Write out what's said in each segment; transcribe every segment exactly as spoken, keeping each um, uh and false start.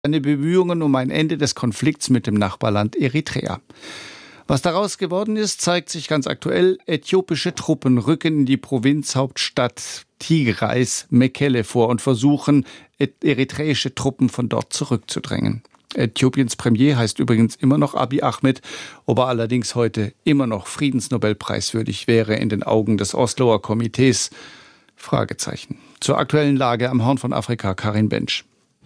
seine Bemühungen um ein Ende des Konflikts mit dem Nachbarland Eritrea. Was daraus geworden ist, zeigt sich ganz aktuell. Äthiopische Truppen rücken in die Provinzhauptstadt Tigrais, Mekelle, vor und versuchen, eritreische Truppen von dort zurückzudrängen. Äthiopiens Premier heißt übrigens immer noch Abiy Ahmed, ob er allerdings heute immer noch Friedensnobelpreiswürdig wäre in den Augen des Osloer Komitees. Fragezeichen. Zur aktuellen Lage am Horn von Afrika, Karin Bensch.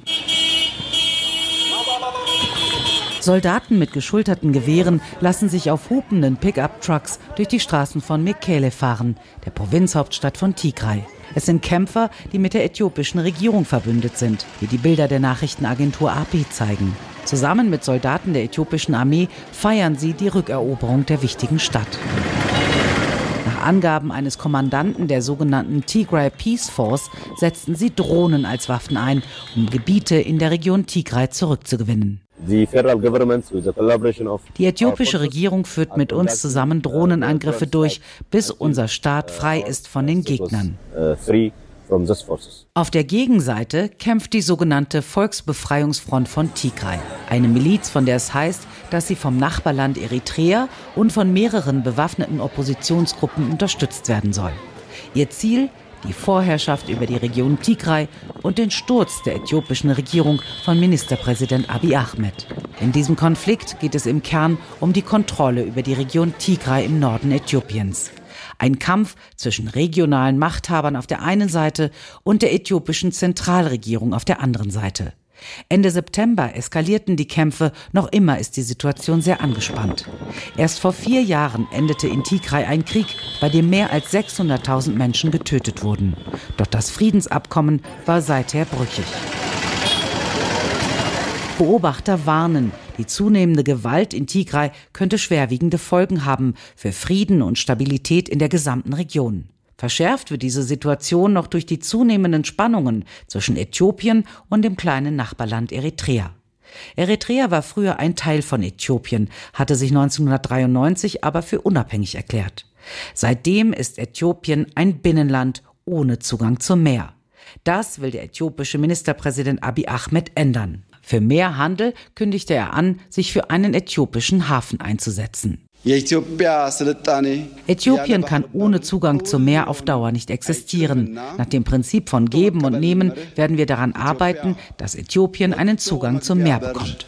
Soldaten mit geschulterten Gewehren lassen sich auf hupenden Pickup-Trucks durch die Straßen von Mekelle fahren, der Provinzhauptstadt von Tigray. Es sind Kämpfer, die mit der äthiopischen Regierung verbündet sind, wie die Bilder der Nachrichtenagentur A P zeigen. Zusammen mit Soldaten der äthiopischen Armee feiern sie die Rückeroberung der wichtigen Stadt. Nach Angaben eines Kommandanten der sogenannten Tigray Peace Force setzten sie Drohnen als Waffen ein, um Gebiete in der Region Tigray zurückzugewinnen. Die äthiopische Regierung führt mit uns zusammen Drohnenangriffe durch, bis unser Staat frei ist von den Gegnern. Auf der Gegenseite kämpft die sogenannte Volksbefreiungsfront von Tigray, eine Miliz, von der es heißt, dass sie vom Nachbarland Eritrea und von mehreren bewaffneten Oppositionsgruppen unterstützt werden soll. Ihr Ziel: die Vorherrschaft über die Region Tigray und den Sturz der äthiopischen Regierung von Ministerpräsident Abiy Ahmed. In diesem Konflikt geht es im Kern um die Kontrolle über die Region Tigray im Norden Äthiopiens. Ein Kampf zwischen regionalen Machthabern auf der einen Seite und der äthiopischen Zentralregierung auf der anderen Seite. Ende September eskalierten die Kämpfe, noch immer ist die Situation sehr angespannt. Erst vor vier Jahren endete in Tigray ein Krieg, bei dem mehr als sechshunderttausend Menschen getötet wurden. Doch das Friedensabkommen war seither brüchig. Beobachter warnen, die zunehmende Gewalt in Tigray könnte schwerwiegende Folgen haben für Frieden und Stabilität in der gesamten Region. Verschärft wird diese Situation noch durch die zunehmenden Spannungen zwischen Äthiopien und dem kleinen Nachbarland Eritrea. Eritrea war früher ein Teil von Äthiopien, hatte sich neunzehnhundertdreiundneunzig aber für unabhängig erklärt. Seitdem ist Äthiopien ein Binnenland ohne Zugang zum Meer. Das will der äthiopische Ministerpräsident Abiy Ahmed ändern. Für mehr Handel kündigte er an, sich für einen äthiopischen Hafen einzusetzen. Äthiopien kann ohne Zugang zum Meer auf Dauer nicht existieren. Nach dem Prinzip von Geben und Nehmen werden wir daran arbeiten, dass Äthiopien einen Zugang zum Meer bekommt.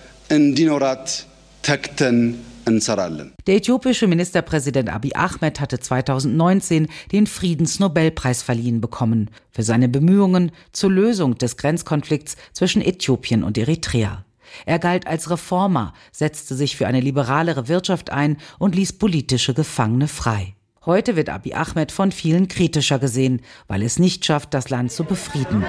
Der äthiopische Ministerpräsident Abiy Ahmed hatte zweitausendneunzehn den Friedensnobelpreis verliehen bekommen für seine Bemühungen zur Lösung des Grenzkonflikts zwischen Äthiopien und Eritrea. Er galt als Reformer, setzte sich für eine liberalere Wirtschaft ein und ließ politische Gefangene frei. Heute wird Abiy Ahmed von vielen kritischer gesehen, weil es nicht schafft, das Land zu befrieden.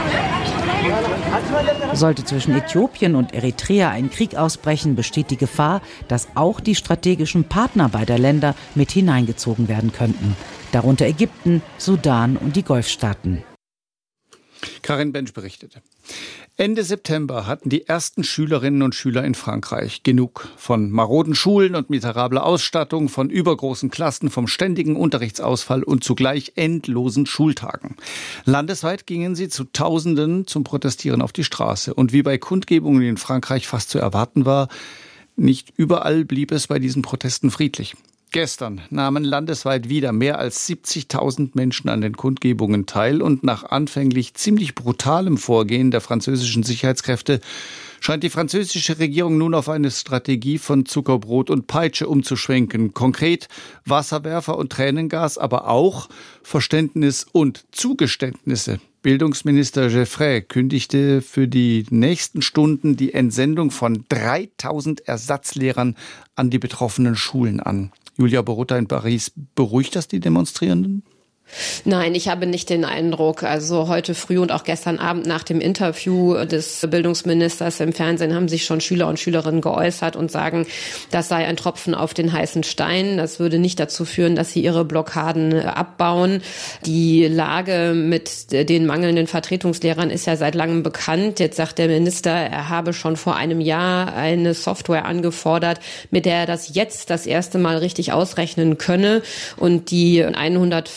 Sollte zwischen Äthiopien und Eritrea ein Krieg ausbrechen, besteht die Gefahr, dass auch die strategischen Partner beider Länder mit hineingezogen werden könnten. Darunter Ägypten, Sudan und die Golfstaaten. Karin Bensch berichtete. Ende September hatten die ersten Schülerinnen und Schüler in Frankreich genug von maroden Schulen und miserabler Ausstattung, von übergroßen Klassen, vom ständigen Unterrichtsausfall und zugleich endlosen Schultagen. Landesweit gingen sie zu Tausenden zum Protestieren auf die Straße. Und wie bei Kundgebungen in Frankreich fast zu erwarten war, nicht überall blieb es bei diesen Protesten friedlich. Gestern nahmen landesweit wieder mehr als siebzigtausend Menschen an den Kundgebungen teil und nach anfänglich ziemlich brutalem Vorgehen der französischen Sicherheitskräfte scheint die französische Regierung nun auf eine Strategie von Zuckerbrot und Peitsche umzuschwenken. Konkret Wasserwerfer und Tränengas, aber auch Verständnis und Zugeständnisse. Bildungsminister Geoffroy kündigte für die nächsten Stunden die Entsendung von dreitausend Ersatzlehrern an die betroffenen Schulen an. Julia Borutta in Paris, beruhigt das die Demonstrierenden? Nein, ich habe nicht den Eindruck. Also heute früh und auch gestern Abend nach dem Interview des Bildungsministers im Fernsehen haben sich schon Schüler und Schülerinnen geäußert und sagen, das sei ein Tropfen auf den heißen Stein. Das würde nicht dazu führen, dass sie ihre Blockaden abbauen. Die Lage mit den mangelnden Vertretungslehrern ist ja seit langem bekannt. Jetzt sagt der Minister, er habe schon vor einem Jahr eine Software angefordert, mit der er das jetzt das erste Mal richtig ausrechnen könne. Und die hundertvierzig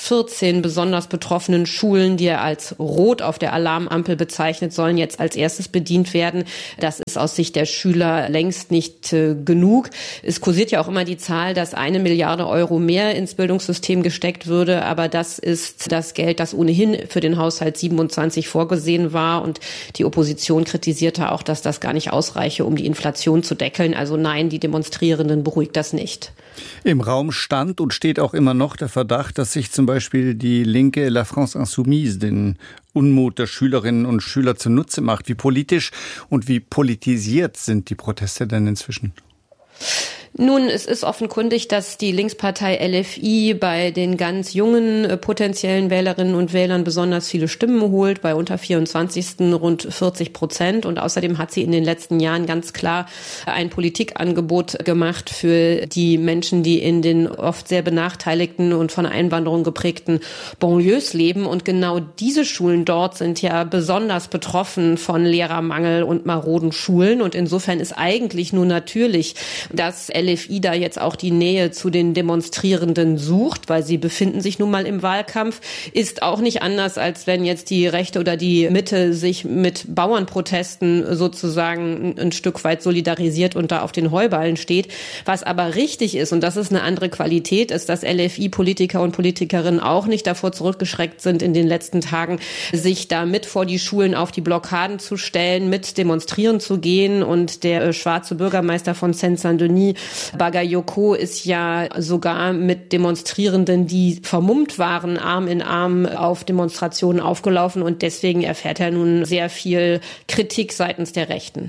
vierzehn besonders betroffenen Schulen, die er als rot auf der Alarmampel bezeichnet, sollen jetzt als erstes bedient werden. Das ist aus Sicht der Schüler längst nicht äh, genug. Es kursiert ja auch immer die Zahl, dass eine Milliarde Euro mehr ins Bildungssystem gesteckt würde, aber das ist das Geld, das ohnehin für den Haushalt siebenundzwanzig vorgesehen war, und die Opposition kritisierte auch, dass das gar nicht ausreiche, um die Inflation zu deckeln. Also nein, die Demonstrierenden beruhigt das nicht. Im Raum stand und steht auch immer noch der Verdacht, dass sich zum Beispiel die linke La France Insoumise den Unmut der Schülerinnen und Schüler zunutze macht. Wie politisch und wie politisiert sind die Proteste denn inzwischen? Nun, es ist offenkundig, dass die Linkspartei L F I bei den ganz jungen äh, potenziellen Wählerinnen und Wählern besonders viele Stimmen holt, bei unter vierundzwanzigsten rund vierzig Prozent. Und außerdem hat sie in den letzten Jahren ganz klar ein Politikangebot gemacht für die Menschen, die in den oft sehr benachteiligten und von Einwanderung geprägten Banlieues leben. Und genau diese Schulen dort sind ja besonders betroffen von Lehrermangel und maroden Schulen. Und insofern ist eigentlich nur natürlich, dass L F I da jetzt auch die Nähe zu den Demonstrierenden sucht, weil sie befinden sich nun mal im Wahlkampf. Ist auch nicht anders, als wenn jetzt die Rechte oder die Mitte sich mit Bauernprotesten sozusagen ein Stück weit solidarisiert und da auf den Heuballen steht. Was aber richtig ist, und das ist eine andere Qualität, ist, dass L F I-Politiker und Politikerinnen auch nicht davor zurückgeschreckt sind, in den letzten Tagen sich da mit vor die Schulen auf die Blockaden zu stellen, mit demonstrieren zu gehen. Und der äh, schwarze Bürgermeister von Seine-Saint-Denis, Bagayoko, ist ja sogar mit Demonstrierenden, die vermummt waren, Arm in Arm auf Demonstrationen aufgelaufen, und deswegen erfährt er nun sehr viel Kritik seitens der Rechten.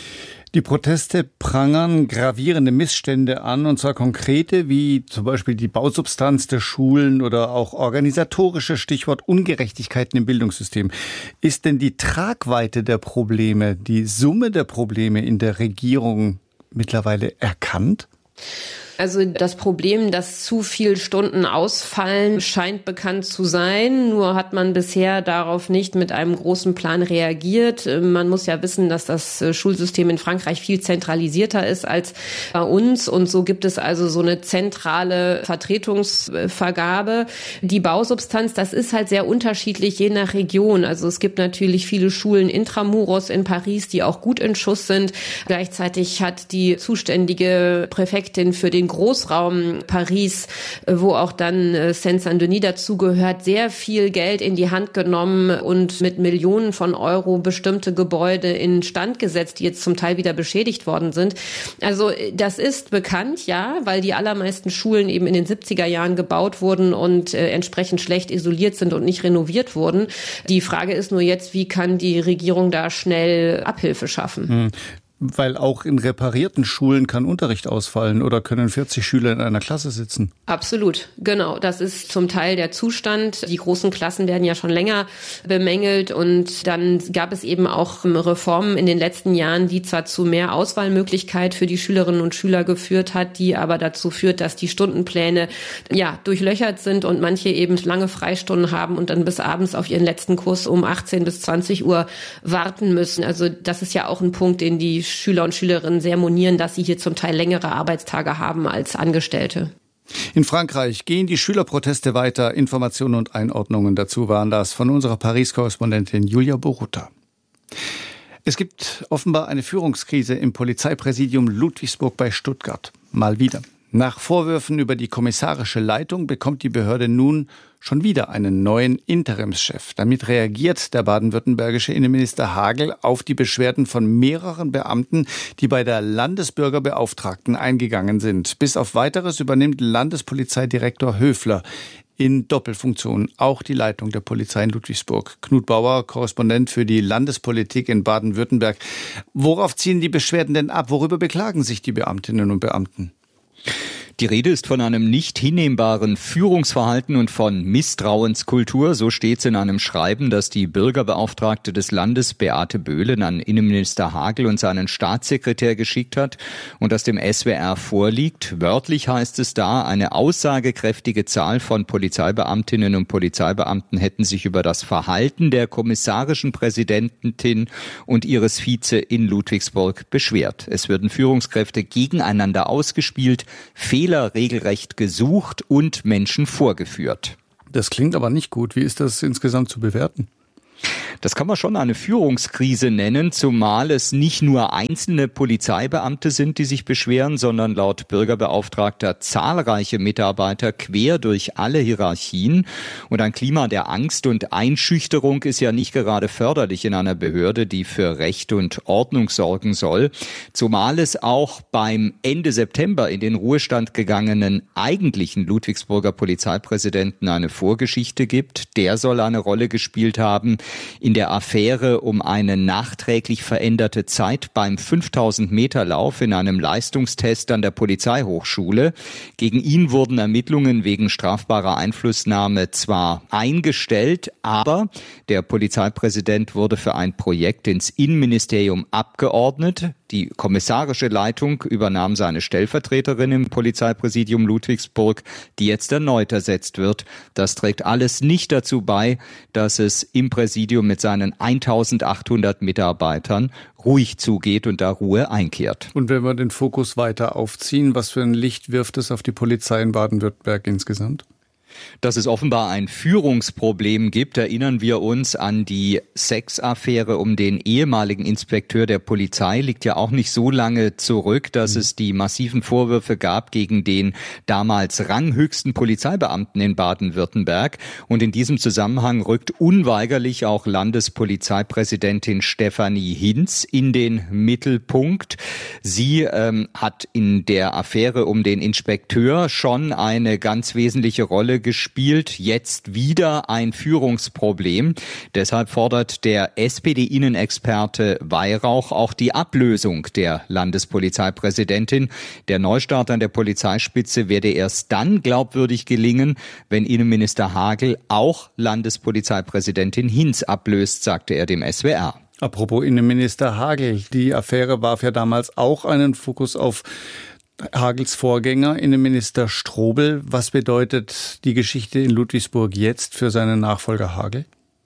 Die Proteste prangern gravierende Missstände an, und zwar konkrete, wie zum Beispiel die Bausubstanz der Schulen oder auch organisatorische, Stichwort Ungerechtigkeiten im Bildungssystem. Ist denn die Tragweite der Probleme, die Summe der Probleme in der Regierung mittlerweile erkannt? Also das Problem, dass zu viele Stunden ausfallen, scheint bekannt zu sein. Nur hat man bisher darauf nicht mit einem großen Plan reagiert. Man muss ja wissen, dass das Schulsystem in Frankreich viel zentralisierter ist als bei uns. Und so gibt es also so eine zentrale Vertretungsvergabe. Die Bausubstanz, das ist halt sehr unterschiedlich je nach Region. Also es gibt natürlich viele Schulen intramuros in Paris, die auch gut in Schuss sind. Gleichzeitig hat die zuständige Präfektin für den Großraum Paris, wo auch dann Seine-Saint-Denis dazugehört, sehr viel Geld in die Hand genommen und mit Millionen von Euro bestimmte Gebäude instand gesetzt, die jetzt zum Teil wieder beschädigt worden sind. Also das ist bekannt, ja, weil die allermeisten Schulen eben in den siebziger Jahren gebaut wurden und äh, entsprechend schlecht isoliert sind und nicht renoviert wurden. Die Frage ist nur jetzt, wie kann die Regierung da schnell Abhilfe schaffen? Hm. Weil auch in reparierten Schulen kann Unterricht ausfallen, oder können vierzig Schüler in einer Klasse sitzen? Absolut, genau. Das ist zum Teil der Zustand. Die großen Klassen werden ja schon länger bemängelt, und dann gab es eben auch Reformen in den letzten Jahren, die zwar zu mehr Auswahlmöglichkeit für die Schülerinnen und Schüler geführt hat, die aber dazu führt, dass die Stundenpläne ja durchlöchert sind und manche eben lange Freistunden haben und dann bis abends auf ihren letzten Kurs um achtzehn bis zwanzig Uhr warten müssen. Also das ist ja auch ein Punkt, den die Schüler und Schülerinnen sehr monieren, dass sie hier zum Teil längere Arbeitstage haben als Angestellte. In Frankreich gehen die Schülerproteste weiter. Informationen und Einordnungen dazu waren das von unserer Paris-Korrespondentin Julia Boruta. Es gibt offenbar eine Führungskrise im Polizeipräsidium Ludwigsburg bei Stuttgart. Mal wieder. Nach Vorwürfen über die kommissarische Leitung bekommt die Behörde nun schon wieder einen neuen Interimschef. Damit reagiert der baden-württembergische Innenminister Hagel auf die Beschwerden von mehreren Beamten, die bei der Landesbürgerbeauftragten eingegangen sind. Bis auf Weiteres übernimmt Landespolizeidirektor Höfler in Doppelfunktion auch die Leitung der Polizei in Ludwigsburg. Knut Bauer, Korrespondent für die Landespolitik in Baden-Württemberg. Worauf ziehen die Beschwerden denn ab? Worüber beklagen sich die Beamtinnen und Beamten? Die Rede ist von einem nicht hinnehmbaren Führungsverhalten und von Misstrauenskultur. So steht es in einem Schreiben, das die Bürgerbeauftragte des Landes Beate Böhlen an Innenminister Hagel und seinen Staatssekretär geschickt hat und das dem S W R vorliegt. Wörtlich heißt es da, eine aussagekräftige Zahl von Polizeibeamtinnen und Polizeibeamten hätten sich über das Verhalten der kommissarischen Präsidentin und ihres Vize in Ludwigsburg beschwert. Es würden Führungskräfte gegeneinander ausgespielt, Fehler regelrecht gesucht und Menschen vorgeführt. Das klingt aber nicht gut. Wie ist das insgesamt zu bewerten? Das kann man schon eine Führungskrise nennen, zumal es nicht nur einzelne Polizeibeamte sind, die sich beschweren, sondern laut Bürgerbeauftragter zahlreiche Mitarbeiter quer durch alle Hierarchien. Und ein Klima der Angst und Einschüchterung ist ja nicht gerade förderlich in einer Behörde, die für Recht und Ordnung sorgen soll. Zumal es auch beim Ende September in den Ruhestand gegangenen eigentlichen Ludwigsburger Polizeipräsidenten eine Vorgeschichte gibt. Der soll eine Rolle gespielt haben in der Affäre um eine nachträglich veränderte Zeit beim fünftausend Meter Lauf in einem Leistungstest an der Polizeihochschule. Gegen ihn wurden Ermittlungen wegen strafbarer Einflussnahme zwar eingestellt, aber der Polizeipräsident wurde für ein Projekt ins Innenministerium abgeordnet. Die kommissarische Leitung übernahm seine Stellvertreterin im Polizeipräsidium Ludwigsburg, die jetzt erneut ersetzt wird. Das trägt alles nicht dazu bei, dass es im Präsidium mit seinen eintausendachthundert Mitarbeitern ruhig zugeht und da Ruhe einkehrt. Und wenn wir den Fokus weiter aufziehen, was für ein Licht wirft es auf die Polizei in Baden-Württemberg insgesamt? Dass es offenbar ein Führungsproblem gibt, erinnern wir uns an die Sexaffäre um den ehemaligen Inspekteur der Polizei. Liegt ja auch nicht so lange zurück, dass mhm. es die massiven Vorwürfe gab gegen den damals ranghöchsten Polizeibeamten in Baden-Württemberg. Und in diesem Zusammenhang rückt unweigerlich auch Landespolizeipräsidentin Stefanie Hinz in den Mittelpunkt. Sie ähm, hat in der Affäre um den Inspekteur schon eine ganz wesentliche Rolle gespielt, jetzt wieder ein Führungsproblem. Deshalb fordert der S P D-Innenexperte Weihrauch auch die Ablösung der Landespolizeipräsidentin. Der Neustart an der Polizeispitze werde erst dann glaubwürdig gelingen, wenn Innenminister Hagel auch Landespolizeipräsidentin Hinz ablöst, sagte er dem S W R. Apropos Innenminister Hagel, die Affäre warf ja damals auch einen Fokus auf Hagels Vorgänger, Innenminister Strobel. Was bedeutet die Geschichte in Ludwigsburg jetzt für seinen Nachfolger Hagel?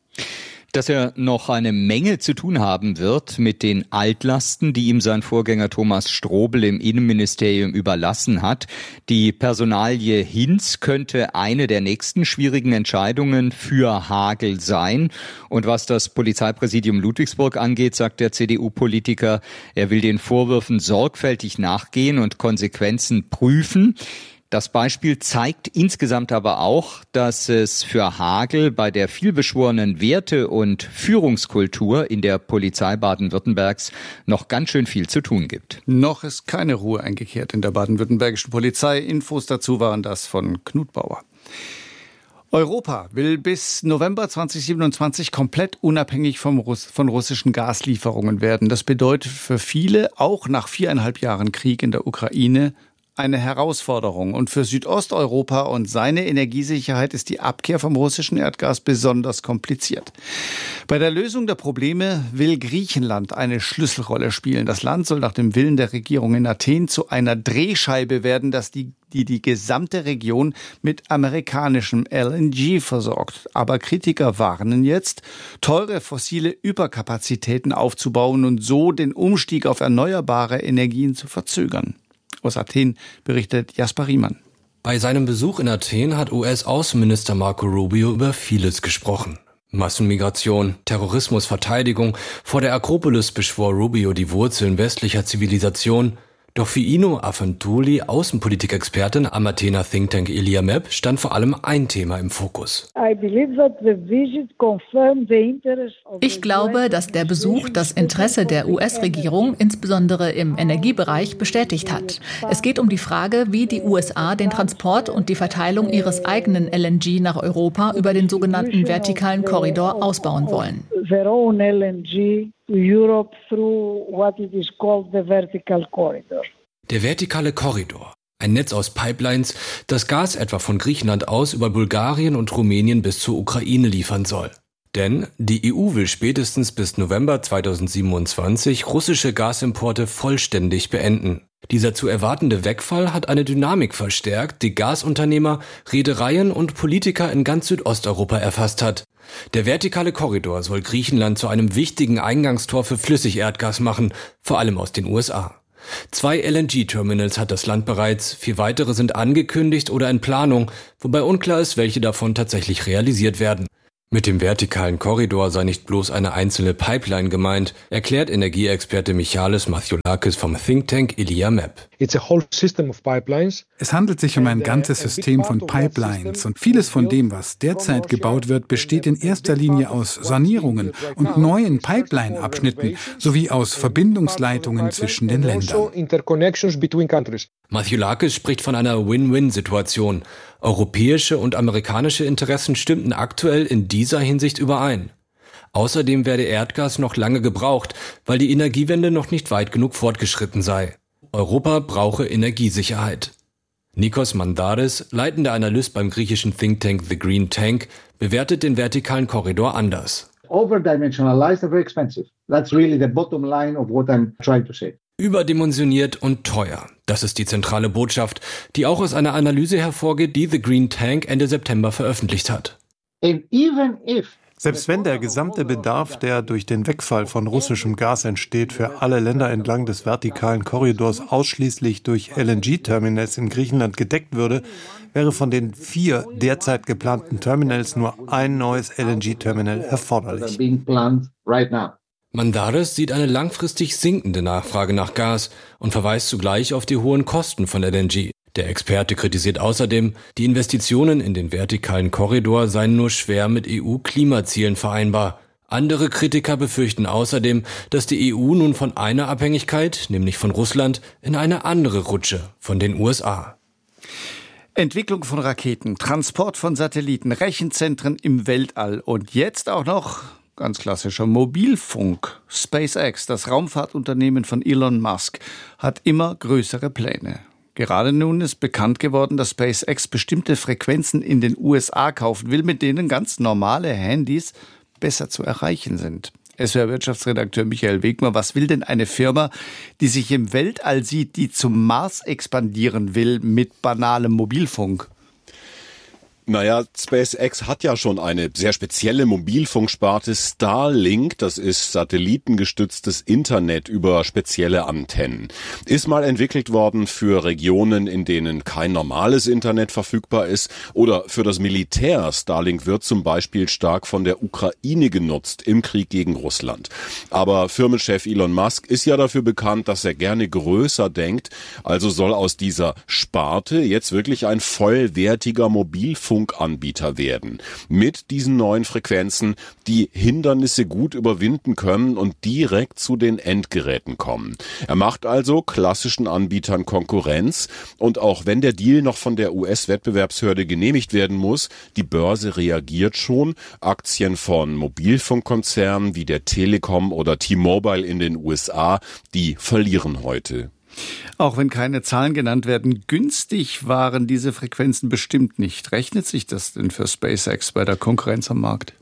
Dass er noch eine Menge zu tun haben wird mit den Altlasten, die ihm sein Vorgänger Thomas Strobel im Innenministerium überlassen hat. Die Personalie Hinz könnte eine der nächsten schwierigen Entscheidungen für Hagel sein. Und was das Polizeipräsidium Ludwigsburg angeht, sagt der C D U-Politiker, er will den Vorwürfen sorgfältig nachgehen und Konsequenzen prüfen. Das Beispiel zeigt insgesamt aber auch, dass es für Hagel bei der vielbeschworenen Werte- und Führungskultur in der Polizei Baden-Württembergs noch ganz schön viel zu tun gibt. Noch ist keine Ruhe eingekehrt in der baden-württembergischen Polizei. Infos dazu waren das von Knut Bauer. Europa will bis November zweitausendsiebenundzwanzig komplett unabhängig vom Russ- von russischen Gaslieferungen werden. Das bedeutet für viele, auch nach viereinhalb Jahren Krieg in der Ukraine, eine Herausforderung. Und für Südosteuropa und seine Energiesicherheit ist die Abkehr vom russischen Erdgas besonders kompliziert. Bei der Lösung der Probleme will Griechenland eine Schlüsselrolle spielen. Das Land soll nach dem Willen der Regierung in Athen zu einer Drehscheibe werden, dass die die die gesamte Region mit amerikanischem L N G versorgt. Aber Kritiker warnen jetzt, teure fossile Überkapazitäten aufzubauen und so den Umstieg auf erneuerbare Energien zu verzögern. Aus Athen berichtet Jasper Riemann. Bei seinem Besuch in Athen hat U S-Außenminister Marco Rubio über vieles gesprochen. Massenmigration, Terrorismus, Verteidigung. Vor der Akropolis beschwor Rubio die Wurzeln westlicher Zivilisation. Doch für Ino Afantouli, Außenpolitikexpertin am Athener Think Tank Iliamep, stand vor allem ein Thema im Fokus. Ich glaube, dass der Besuch das Interesse der U S-Regierung insbesondere im Energiebereich bestätigt hat. Es geht um die Frage, wie die U S A den Transport und die Verteilung ihres eigenen L N G nach Europa über den sogenannten vertikalen Korridor ausbauen wollen. Europe through what it is called the vertical corridor. Der vertikale Korridor, ein Netz aus Pipelines, das Gas etwa von Griechenland aus über Bulgarien und Rumänien bis zur Ukraine liefern soll. Denn die E U will spätestens bis November zweitausendsiebenundzwanzig russische Gasimporte vollständig beenden. Dieser zu erwartende Wegfall hat eine Dynamik verstärkt, die Gasunternehmer, Reedereien und Politiker in ganz Südosteuropa erfasst hat. Der vertikale Korridor soll Griechenland zu einem wichtigen Eingangstor für Flüssigerdgas machen, vor allem aus den U S A. Zwei L N G-Terminals hat das Land bereits, vier weitere sind angekündigt oder in Planung, wobei unklar ist, welche davon tatsächlich realisiert werden. Mit dem vertikalen Korridor sei nicht bloß eine einzelne Pipeline gemeint, erklärt Energieexperte Michalis Mathiolakis vom Think Tank Elia Map. Es handelt sich um ein ganzes System von Pipelines und vieles von dem, was derzeit gebaut wird, besteht in erster Linie aus Sanierungen und neuen Pipeline-Abschnitten sowie aus Verbindungsleitungen zwischen den Ländern. Mathiolakis spricht von einer Win-Win-Situation. Europäische und amerikanische Interessen stimmten aktuell in dieser Hinsicht überein. Außerdem werde Erdgas noch lange gebraucht, weil die Energiewende noch nicht weit genug fortgeschritten sei. Europa brauche Energiesicherheit. Nikos Mandaris, leitender Analyst beim griechischen Think Tank The Green Tank, bewertet den vertikalen Korridor anders. Overdimensionalized and very expensive. That's really the bottom line of what I'm trying to say. Überdimensioniert und teuer. Das ist die zentrale Botschaft, die auch aus einer Analyse hervorgeht, die The Green Tank Ende September veröffentlicht hat. And even if Selbst wenn der gesamte Bedarf, der durch den Wegfall von russischem Gas entsteht, für alle Länder entlang des vertikalen Korridors ausschließlich durch L N G-Terminals in Griechenland gedeckt würde, wäre von den vier derzeit geplanten Terminals nur ein neues L N G-Terminal erforderlich. Mandaris sieht eine langfristig sinkende Nachfrage nach Gas und verweist zugleich auf die hohen Kosten von L N G. Der Experte kritisiert außerdem, die Investitionen in den vertikalen Korridor seien nur schwer mit E U-Klimazielen vereinbar. Andere Kritiker befürchten außerdem, dass die E U nun von einer Abhängigkeit, nämlich von Russland, in eine andere rutsche, von den U S A. Entwicklung von Raketen, Transport von Satelliten, Rechenzentren im Weltall und jetzt auch noch ganz klassischer Mobilfunk. SpaceX, das Raumfahrtunternehmen von Elon Musk, hat immer größere Pläne. Gerade nun ist bekannt geworden, dass SpaceX bestimmte Frequenzen in den U S A kaufen will, mit denen ganz normale Handys besser zu erreichen sind. S W R-Wirtschaftsredakteur Michael Wegmer, was will denn eine Firma, die sich im Weltall sieht, die zum Mars expandieren will mit banalem Mobilfunk? Naja, SpaceX hat ja schon eine sehr spezielle Mobilfunksparte Starlink. Das ist satellitengestütztes Internet über spezielle Antennen. Ist mal entwickelt worden für Regionen, in denen kein normales Internet verfügbar ist oder für das Militär. Starlink wird zum Beispiel stark von der Ukraine genutzt im Krieg gegen Russland. Aber Firmenchef Elon Musk ist ja dafür bekannt, dass er gerne größer denkt. Also soll aus dieser Sparte jetzt wirklich ein vollwertiger Mobilfunk Funkanbieter werden. Mit diesen neuen Frequenzen, die Hindernisse gut überwinden können und direkt zu den Endgeräten kommen. Er macht also klassischen Anbietern Konkurrenz und auch wenn der Deal noch von der U S-Wettbewerbshörde genehmigt werden muss, die Börse reagiert schon. Aktien von Mobilfunkkonzernen wie der Telekom oder T-Mobile in den U S A, die verlieren heute. Auch wenn keine Zahlen genannt werden, günstig waren diese Frequenzen bestimmt nicht. Rechnet sich das denn für SpaceX bei der Konkurrenz am Markt?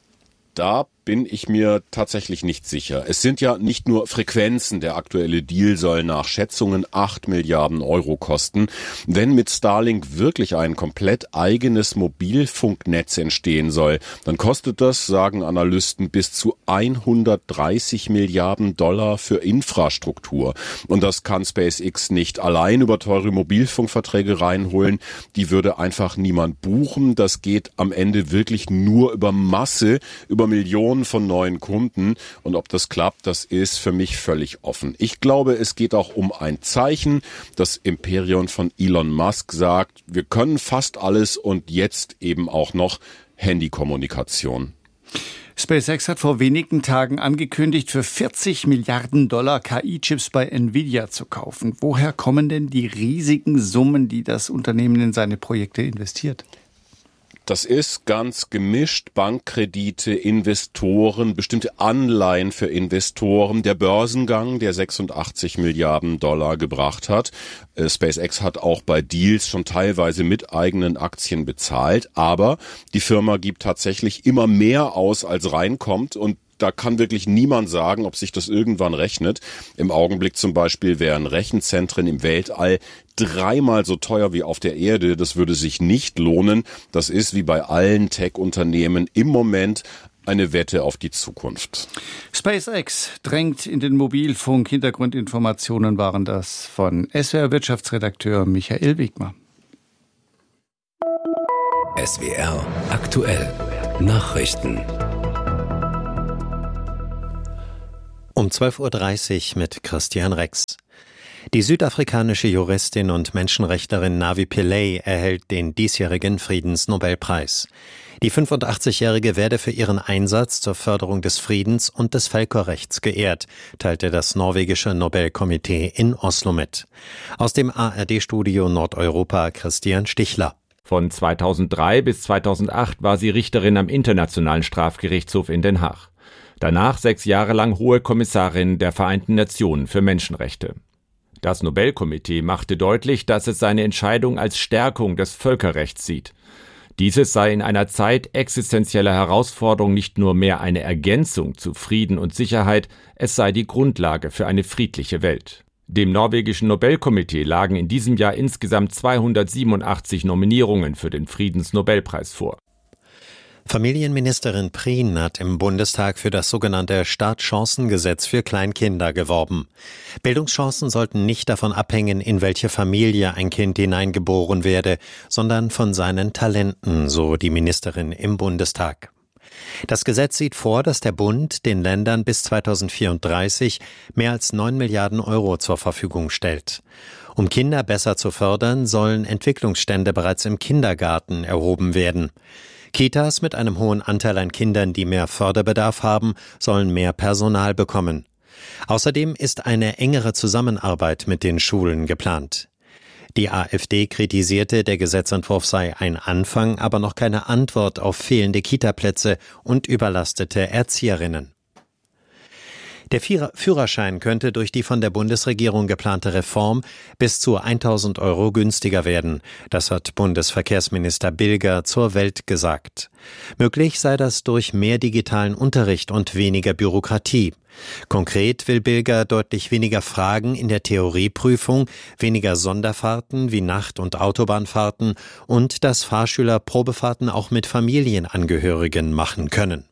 Da bin ich mir tatsächlich nicht sicher. Es sind ja nicht nur Frequenzen. Der aktuelle Deal soll nach Schätzungen acht Milliarden Euro kosten. Wenn mit Starlink wirklich ein komplett eigenes Mobilfunknetz entstehen soll, dann kostet das, sagen Analysten, bis zu hundertdreißig Milliarden Dollar für Infrastruktur. Und das kann SpaceX nicht allein über teure Mobilfunkverträge reinholen. Die würde einfach niemand buchen. Das geht am Ende wirklich nur über Masse, über Millionen von neuen Kunden und ob das klappt, das ist für mich völlig offen. Ich glaube, es geht auch um ein Zeichen. Das Imperium von Elon Musk sagt, wir können fast alles und jetzt eben auch noch Handykommunikation. SpaceX hat vor wenigen Tagen angekündigt, für vierzig Milliarden Dollar K I-Chips bei Nvidia zu kaufen. Woher kommen denn die riesigen Summen, die das Unternehmen in seine Projekte investiert? Das ist ganz gemischt. Bankkredite, Investoren, bestimmte Anleihen für Investoren. Der Börsengang, der sechsundachtzig Milliarden Dollar gebracht hat. SpaceX hat auch bei Deals schon teilweise mit eigenen Aktien bezahlt. Aber die Firma gibt tatsächlich immer mehr aus, als reinkommt. Und da kann wirklich niemand sagen, ob sich das irgendwann rechnet. Im Augenblick zum Beispiel wären Rechenzentren im Weltall dreimal so teuer wie auf der Erde. Das würde sich nicht lohnen. Das ist wie bei allen Tech-Unternehmen im Moment eine Wette auf die Zukunft. SpaceX drängt in den Mobilfunk. Hintergrundinformationen waren das von S W R-Wirtschaftsredakteur Michael Wegmer. S W R aktuell Nachrichten. Um zwölf Uhr dreißig mit Christian Rex. Die südafrikanische Juristin und Menschenrechtlerin Navi Pillay erhält den diesjährigen Friedensnobelpreis. Die fünfundachtzigjährige werde für ihren Einsatz zur Förderung des Friedens und des Völkerrechts geehrt, teilte das norwegische Nobelkomitee in Oslo mit. Aus dem A R D-Studio Nordeuropa Christian Stichler. Von zweitausenddrei bis zweitausendacht war sie Richterin am Internationalen Strafgerichtshof in Den Haag. Danach sechs Jahre lang Hohe Kommissarin der Vereinten Nationen für Menschenrechte. Das Nobelkomitee machte deutlich, dass es seine Entscheidung als Stärkung des Völkerrechts sieht. Dieses sei in einer Zeit existenzieller Herausforderung nicht nur mehr eine Ergänzung zu Frieden und Sicherheit, es sei die Grundlage für eine friedliche Welt. Dem norwegischen Nobelkomitee lagen in diesem Jahr insgesamt zweihundertsiebenundachtzig Nominierungen für den Friedensnobelpreis vor. Familienministerin Prien hat im Bundestag für das sogenannte Startchancengesetz für Kleinkinder geworben. Bildungschancen sollten nicht davon abhängen, in welche Familie ein Kind hineingeboren werde, sondern von seinen Talenten, so die Ministerin im Bundestag. Das Gesetz sieht vor, dass der Bund den Ländern bis zweitausendvierunddreißig mehr als neun Milliarden Euro zur Verfügung stellt. Um Kinder besser zu fördern, sollen Entwicklungsstände bereits im Kindergarten erhoben werden. Kitas mit einem hohen Anteil an Kindern, die mehr Förderbedarf haben, sollen mehr Personal bekommen. Außerdem ist eine engere Zusammenarbeit mit den Schulen geplant. Die AfD kritisierte, der Gesetzentwurf sei ein Anfang, aber noch keine Antwort auf fehlende Kitaplätze und überlastete Erzieherinnen. Der Führerschein könnte durch die von der Bundesregierung geplante Reform bis zu tausend Euro günstiger werden. Das hat Bundesverkehrsminister Bilger zur Welt gesagt. Möglich sei das durch mehr digitalen Unterricht und weniger Bürokratie. Konkret will Bilger deutlich weniger Fragen in der Theorieprüfung, weniger Sonderfahrten wie Nacht- und Autobahnfahrten und dass Fahrschüler Probefahrten auch mit Familienangehörigen machen können.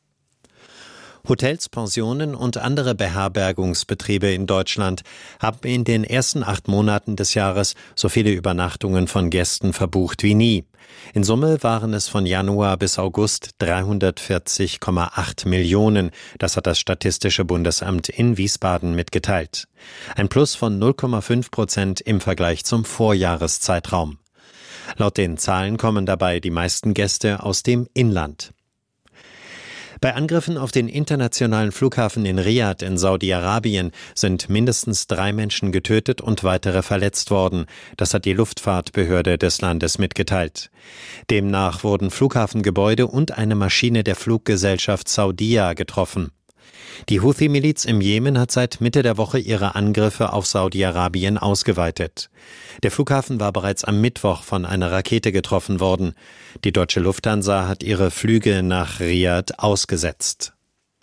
Hotels, Pensionen und andere Beherbergungsbetriebe in Deutschland haben in den ersten acht Monaten des Jahres so viele Übernachtungen von Gästen verbucht wie nie. In Summe waren es von Januar bis August dreihundertvierzig Komma acht Millionen. Das hat das Statistische Bundesamt in Wiesbaden mitgeteilt. Ein Plus von null Komma fünf Prozent im Vergleich zum Vorjahreszeitraum. Laut den Zahlen kommen dabei die meisten Gäste aus dem Inland. Bei Angriffen auf den internationalen Flughafen in Riad in Saudi-Arabien sind mindestens drei Menschen getötet und weitere verletzt worden. Das hat die Luftfahrtbehörde des Landes mitgeteilt. Demnach wurden Flughafengebäude und eine Maschine der Fluggesellschaft Saudia getroffen. Die Houthi-Miliz im Jemen hat seit Mitte der Woche ihre Angriffe auf Saudi-Arabien ausgeweitet. Der Flughafen war bereits am Mittwoch von einer Rakete getroffen worden. Die deutsche Lufthansa hat ihre Flüge nach Riad ausgesetzt.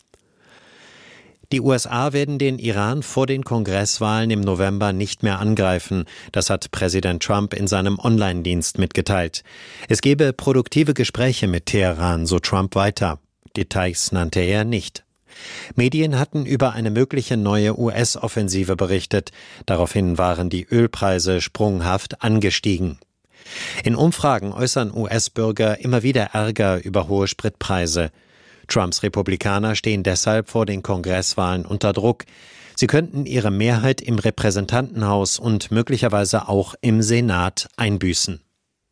Die U S A werden den Iran vor den Kongresswahlen im November nicht mehr angreifen. Das hat Präsident Trump in seinem Online-Dienst mitgeteilt. Es gebe produktive Gespräche mit Teheran, so Trump weiter. Details nannte er nicht. Medien hatten über eine mögliche neue U S-Offensive berichtet. Daraufhin waren die Ölpreise sprunghaft angestiegen. In Umfragen äußern U S-Bürger immer wieder Ärger über hohe Spritpreise. Trumps Republikaner stehen deshalb vor den Kongresswahlen unter Druck. Sie könnten ihre Mehrheit im Repräsentantenhaus und möglicherweise auch im Senat einbüßen.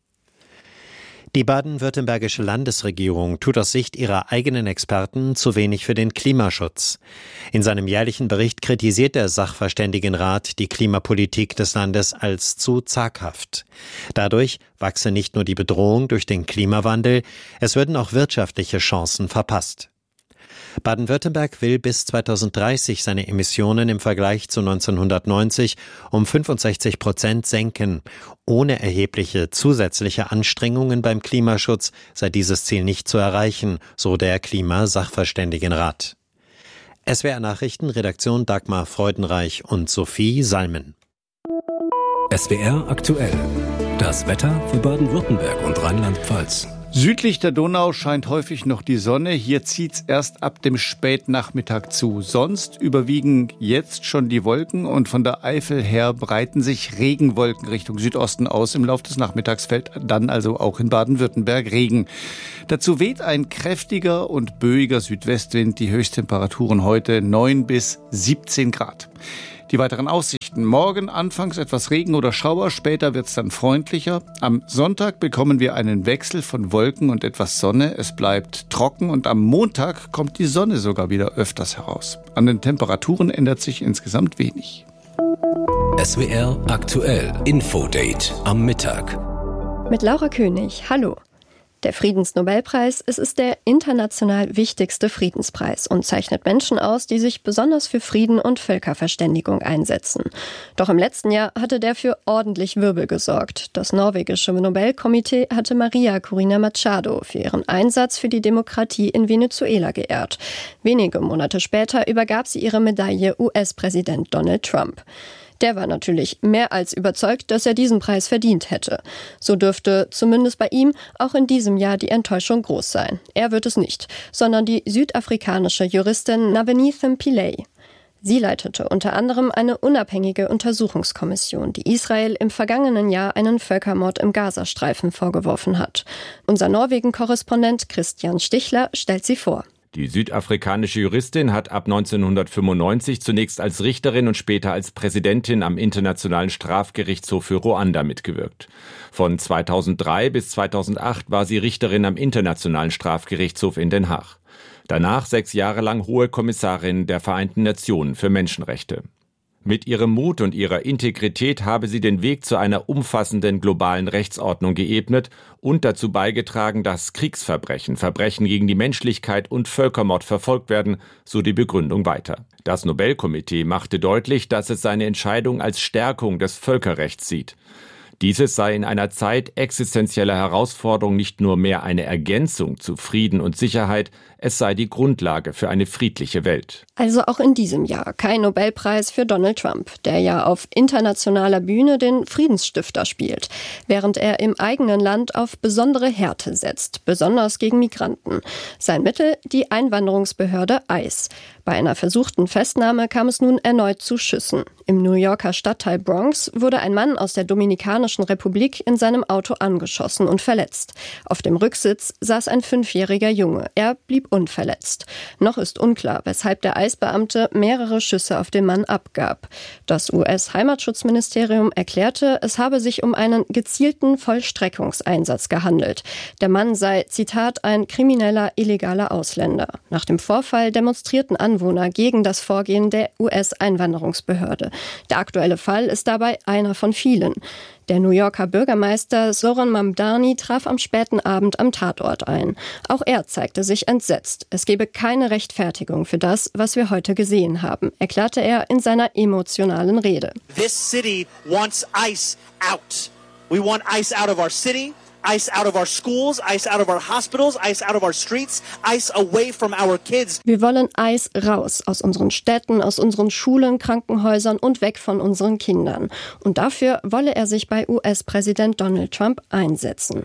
Die baden-württembergische Landesregierung tut aus Sicht ihrer eigenen Experten zu wenig für den Klimaschutz. In seinem jährlichen Bericht kritisiert der Sachverständigenrat die Klimapolitik des Landes als zu zaghaft. Dadurch wachse nicht nur die Bedrohung durch den Klimawandel, es würden auch wirtschaftliche Chancen verpasst. Baden-Württemberg will bis zweitausenddreißig seine Emissionen im Vergleich zu neunzehnhundertneunzig um fünfundsechzig Prozent senken. Ohne erhebliche zusätzliche Anstrengungen beim Klimaschutz sei dieses Ziel nicht zu erreichen, so der Klimasachverständigenrat. S W R Nachrichten, Redaktion Dagmar Freudenreich und Sophie Salmen. S W R aktuell. Das Wetter für Baden-Württemberg und Rheinland-Pfalz. Südlich der Donau scheint häufig noch die Sonne. Hier zieht's erst ab dem Spätnachmittag zu. Sonst überwiegen jetzt schon die Wolken und von der Eifel her breiten sich Regenwolken Richtung Südosten aus. Im Laufe des Nachmittags fällt dann also auch in Baden-Württemberg Regen. Dazu weht ein kräftiger und böiger Südwestwind. Die Höchsttemperaturen heute neun bis siebzehn Grad. Die weiteren Aussichten. Morgen anfangs etwas Regen oder Schauer, später wird es dann freundlicher. Am Sonntag bekommen wir einen Wechsel von Wolken und etwas Sonne. Es bleibt trocken und am Montag kommt die Sonne sogar wieder öfters heraus. An den Temperaturen ändert sich insgesamt wenig. S W R aktuell Infodate am Mittag. Mit Laura König, hallo. Der Friedensnobelpreis, es ist der international wichtigste Friedenspreis und zeichnet Menschen aus, die sich besonders für Frieden und Völkerverständigung einsetzen. Doch im letzten Jahr hatte der für ordentlich Wirbel gesorgt. Das norwegische Nobelkomitee hatte Maria Corina Machado für ihren Einsatz für die Demokratie in Venezuela geehrt. Wenige Monate später übergab sie ihre Medaille U S-Präsident Donald Trump. Der war natürlich mehr als überzeugt, dass er diesen Preis verdient hätte. So dürfte zumindest bei ihm auch in diesem Jahr die Enttäuschung groß sein. Er wird es nicht, sondern die südafrikanische Juristin Navenithem Pillay. Sie leitete unter anderem eine unabhängige Untersuchungskommission, die Israel im vergangenen Jahr einen Völkermord im Gazastreifen vorgeworfen hat. Unser Norwegen-Korrespondent Christian Stichler stellt sie vor. Die südafrikanische Juristin hat ab neunzehnhundertfünfundneunzig zunächst als Richterin und später als Präsidentin am Internationalen Strafgerichtshof für Ruanda mitgewirkt. Von zweitausenddrei bis zweitausendacht war sie Richterin am Internationalen Strafgerichtshof in Den Haag. Danach sechs Jahre lang Hohe Kommissarin der Vereinten Nationen für Menschenrechte. Mit ihrem Mut und ihrer Integrität habe sie den Weg zu einer umfassenden globalen Rechtsordnung geebnet und dazu beigetragen, dass Kriegsverbrechen, Verbrechen gegen die Menschlichkeit und Völkermord verfolgt werden, so die Begründung weiter. Das Nobelkomitee machte deutlich, dass es seine Entscheidung als Stärkung des Völkerrechts sieht. Dieses sei in einer Zeit existenzieller Herausforderung nicht nur mehr eine Ergänzung zu Frieden und Sicherheit, es sei die Grundlage für eine friedliche Welt. Also auch in diesem Jahr kein Nobelpreis für Donald Trump, der ja auf internationaler Bühne den Friedensstifter spielt, während er im eigenen Land auf besondere Härte setzt, besonders gegen Migranten. Sein Mittel, die Einwanderungsbehörde ICE. Bei einer versuchten Festnahme kam es nun erneut zu Schüssen. Im New Yorker Stadtteil Bronx wurde ein Mann aus der Dominikanischen Republik in seinem Auto angeschossen und verletzt. Auf dem Rücksitz saß ein fünfjähriger Junge. Er blieb unverletzt. Noch ist unklar, weshalb der ICE-Beamte mehrere Schüsse auf den Mann abgab. Das U S-Heimatschutzministerium erklärte, es habe sich um einen gezielten Vollstreckungseinsatz gehandelt. Der Mann sei, Zitat, ein krimineller, illegaler Ausländer. Nach dem Vorfall demonstrierten Anwohner gegen das Vorgehen der U S-Einwanderungsbehörde. Der aktuelle Fall ist dabei einer von vielen. Der New Yorker Bürgermeister Zoran Mamdani traf am späten Abend am Tatort ein. Auch er zeigte sich entsetzt. Es gebe keine Rechtfertigung für das, was wir heute gesehen haben, erklärte er in seiner emotionalen Rede. This city wants ICE out. We want ICE out of our city. ICE out of our schools, ICE out of our hospitals, ICE out of our streets, ICE away from our kids. Wir wollen ICE raus aus unseren Städten, aus unseren Schulen, Krankenhäusern und weg von unseren Kindern. Und dafür wolle er sich bei U S-Präsident Donald Trump einsetzen.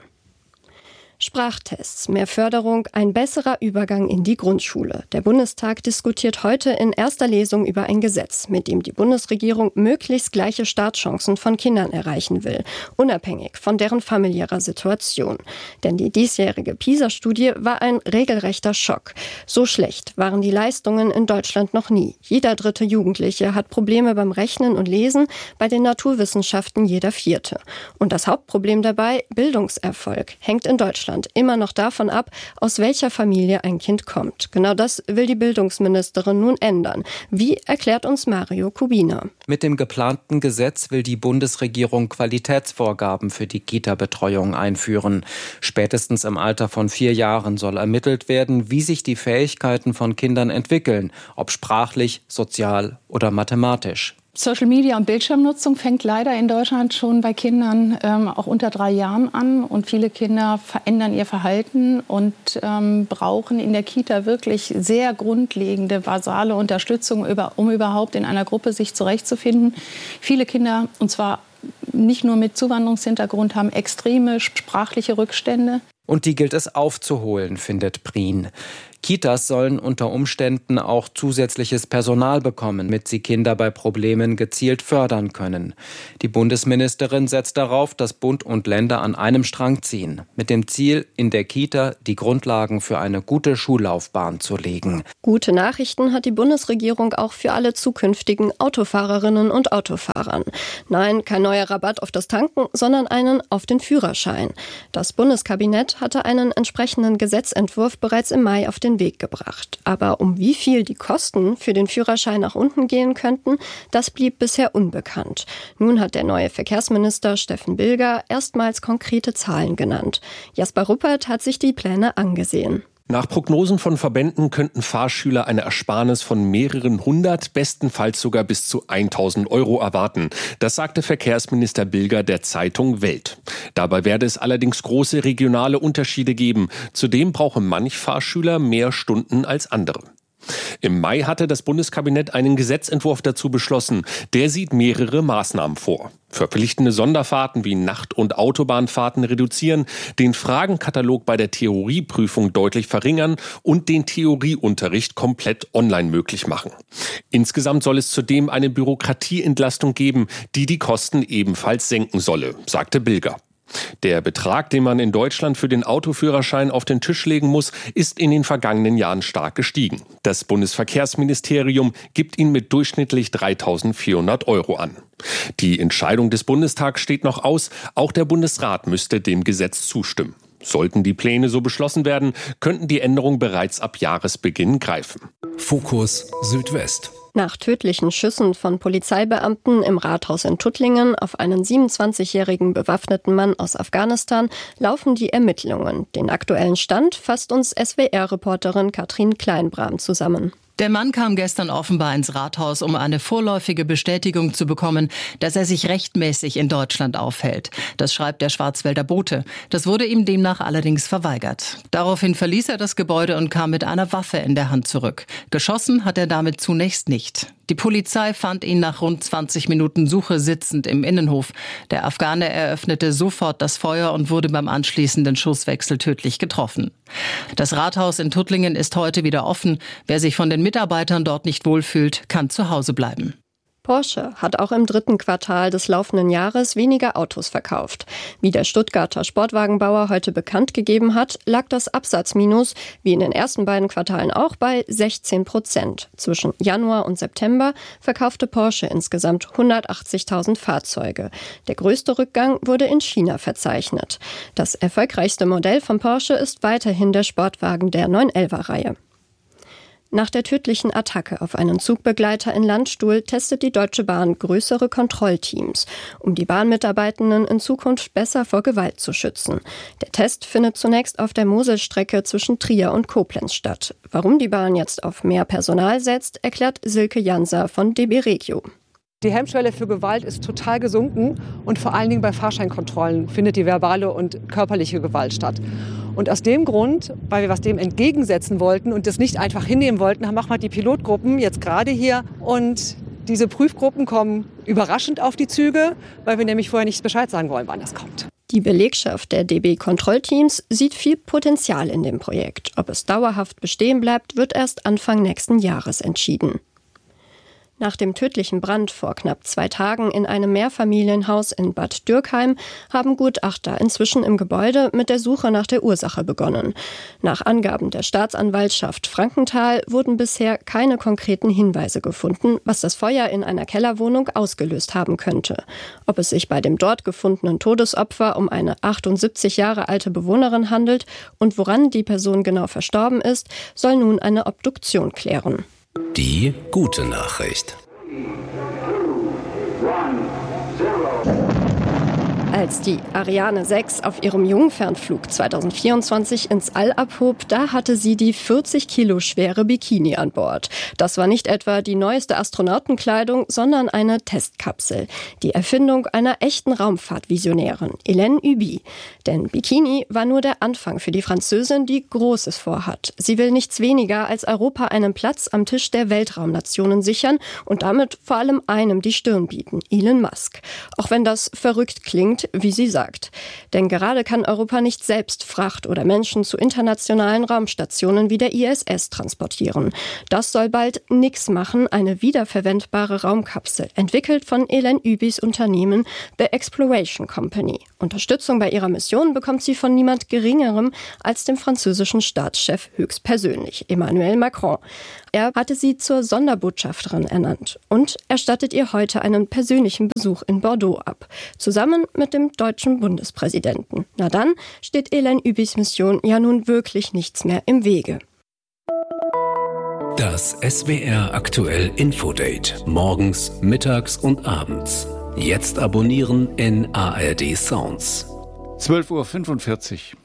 Sprachtests, mehr Förderung, ein besserer Übergang in die Grundschule. Der Bundestag diskutiert heute in erster Lesung über ein Gesetz, mit dem die Bundesregierung möglichst gleiche Startchancen von Kindern erreichen will, unabhängig von deren familiärer Situation. Denn die diesjährige PISA-Studie war ein regelrechter Schock. So schlecht waren die Leistungen in Deutschland noch nie. Jeder dritte Jugendliche hat Probleme beim Rechnen und Lesen, bei den Naturwissenschaften jeder vierte. Und das Hauptproblem dabei, Bildungserfolg, hängt in Deutschland immer noch davon ab, aus welcher Familie ein Kind kommt. Genau das will die Bildungsministerin nun ändern. Wie, erklärt uns Mario Kubina. Mit dem geplanten Gesetz will die Bundesregierung Qualitätsvorgaben für die Kita-Betreuung einführen. Spätestens im Alter von vier Jahren soll ermittelt werden, wie sich die Fähigkeiten von Kindern entwickeln, ob sprachlich, sozial oder mathematisch. Social Media und Bildschirmnutzung fängt leider in Deutschland schon bei Kindern ähm, auch unter drei Jahren an. Und viele Kinder verändern ihr Verhalten und ähm, brauchen in der Kita wirklich sehr grundlegende, basale Unterstützung, über, um überhaupt in einer Gruppe sich zurechtzufinden. Viele Kinder, und zwar nicht nur mit Zuwanderungshintergrund, haben extreme sprachliche Rückstände. Und die gilt es aufzuholen, findet Prien. Kitas sollen unter Umständen auch zusätzliches Personal bekommen, damit sie Kinder bei Problemen gezielt fördern können. Die Bundesministerin setzt darauf, dass Bund und Länder an einem Strang ziehen, mit dem Ziel, in der Kita die Grundlagen für eine gute Schullaufbahn zu legen. Gute Nachrichten hat die Bundesregierung auch für alle zukünftigen Autofahrerinnen und Autofahrern. Nein, kein neuer Rabatt auf das Tanken, sondern einen auf den Führerschein. Das Bundeskabinett hatte einen entsprechenden Gesetzentwurf bereits im Mai auf den Weg gebracht. Aber um wie viel die Kosten für den Führerschein nach unten gehen könnten, das blieb bisher unbekannt. Nun hat der neue Verkehrsminister Steffen Bilger erstmals konkrete Zahlen genannt. Jasper Ruppert hat sich die Pläne angesehen. Nach Prognosen von Verbänden könnten Fahrschüler eine Ersparnis von mehreren hundert, bestenfalls sogar bis zu tausend Euro erwarten. Das sagte Verkehrsminister Bilger der Zeitung Welt. Dabei werde es allerdings große regionale Unterschiede geben. Zudem brauche manch Fahrschüler mehr Stunden als andere. Im Mai hatte das Bundeskabinett einen Gesetzentwurf dazu beschlossen. Der sieht mehrere Maßnahmen vor. Verpflichtende Sonderfahrten wie Nacht- und Autobahnfahrten reduzieren, den Fragenkatalog bei der Theorieprüfung deutlich verringern und den Theorieunterricht komplett online möglich machen. Insgesamt soll es zudem eine Bürokratieentlastung geben, die die Kosten ebenfalls senken solle, sagte Bilger. Der Betrag, den man in Deutschland für den Autoführerschein auf den Tisch legen muss, ist in den vergangenen Jahren stark gestiegen. Das Bundesverkehrsministerium gibt ihn mit durchschnittlich dreitausendvierhundert Euro an. Die Entscheidung des Bundestags steht noch aus. Auch der Bundesrat müsste dem Gesetz zustimmen. Sollten die Pläne so beschlossen werden, könnten die Änderungen bereits ab Jahresbeginn greifen. Fokus Südwest. Nach tödlichen Schüssen von Polizeibeamten im Rathaus in Tuttlingen auf einen siebenundzwanzigjährigen bewaffneten Mann aus Afghanistan laufen die Ermittlungen. Den aktuellen Stand fasst uns S W R-Reporterin Katrin Kleinbram zusammen. Der Mann kam gestern offenbar ins Rathaus, um eine vorläufige Bestätigung zu bekommen, dass er sich rechtmäßig in Deutschland aufhält. Das schreibt der Schwarzwälder Bote. Das wurde ihm demnach allerdings verweigert. Daraufhin verließ er das Gebäude und kam mit einer Waffe in der Hand zurück. Geschossen hat er damit zunächst nicht. Die Polizei fand ihn nach rund zwanzig Minuten Suche sitzend im Innenhof. Der Afghane eröffnete sofort das Feuer und wurde beim anschließenden Schusswechsel tödlich getroffen. Das Rathaus in Tuttlingen ist heute wieder offen. Wer sich von den Mitarbeitern dort nicht wohlfühlt, kann zu Hause bleiben. Porsche hat auch im dritten Quartal des laufenden Jahres weniger Autos verkauft. Wie der Stuttgarter Sportwagenbauer heute bekannt gegeben hat, lag das Absatzminus, wie in den ersten beiden Quartalen auch, bei sechzehn Prozent. Zwischen Januar und September verkaufte Porsche insgesamt hundertachtzigtausend Fahrzeuge. Der größte Rückgang wurde in China verzeichnet. Das erfolgreichste Modell von Porsche ist weiterhin der Sportwagen der neun elfer-Reihe. Nach der tödlichen Attacke auf einen Zugbegleiter in Landstuhl testet die Deutsche Bahn größere Kontrollteams, um die Bahnmitarbeitenden in Zukunft besser vor Gewalt zu schützen. Der Test findet zunächst auf der Moselstrecke zwischen Trier und Koblenz statt. Warum die Bahn jetzt auf mehr Personal setzt, erklärt Silke Janser von D B Regio. Die Hemmschwelle für Gewalt ist total gesunken und vor allen Dingen bei Fahrscheinkontrollen findet die verbale und körperliche Gewalt statt. Und aus dem Grund, weil wir was dem entgegensetzen wollten und das nicht einfach hinnehmen wollten, machen wir die Pilotgruppen jetzt gerade hier. Und diese Prüfgruppen kommen überraschend auf die Züge, weil wir nämlich vorher nicht Bescheid sagen wollen, wann das kommt. Die Belegschaft der D B-Kontrollteams sieht viel Potenzial in dem Projekt. Ob es dauerhaft bestehen bleibt, wird erst Anfang nächsten Jahres entschieden. Nach dem tödlichen Brand vor knapp zwei Tagen in einem Mehrfamilienhaus in Bad Dürkheim haben Gutachter inzwischen im Gebäude mit der Suche nach der Ursache begonnen. Nach Angaben der Staatsanwaltschaft Frankenthal wurden bisher keine konkreten Hinweise gefunden, was das Feuer in einer Kellerwohnung ausgelöst haben könnte. Ob es sich bei dem dort gefundenen Todesopfer um eine achtundsiebzig Jahre alte Bewohnerin handelt und woran die Person genau verstorben ist, soll nun eine Obduktion klären. Die gute Nachricht. Als die Ariane sechs auf ihrem Jungfernflug zweitausendvierundzwanzig ins All abhob, da hatte sie die vierzig Kilo schwere Bikini an Bord. Das war nicht etwa die neueste Astronautenkleidung, sondern eine Testkapsel. Die Erfindung einer echten Raumfahrtvisionärin, Hélène Huby. Denn Bikini war nur der Anfang für die Französin, die Großes vorhat. Sie will nichts weniger als Europa einen Platz am Tisch der Weltraumnationen sichern und damit vor allem einem die Stirn bieten, Elon Musk. Auch wenn das verrückt klingt, wie sie sagt. Denn gerade kann Europa nicht selbst Fracht oder Menschen zu internationalen Raumstationen wie der I S S transportieren. Das soll bald Nix machen, eine wiederverwendbare Raumkapsel, entwickelt von Hélène Hubis Unternehmen The Exploration Company. Unterstützung bei ihrer Mission bekommt sie von niemand Geringerem als dem französischen Staatschef höchstpersönlich, Emmanuel Macron. Er hatte sie zur Sonderbotschafterin ernannt und erstattet ihr heute einen persönlichen Besuch in Bordeaux ab, zusammen mit dem deutschen Bundespräsidenten. Na dann steht Hélène Hubis Mission ja nun wirklich nichts mehr im Wege. Das S W R aktuell Infodate. Morgens, mittags und abends. Jetzt abonnieren in A R D Sounds. zwölf Uhr fünfundvierzig.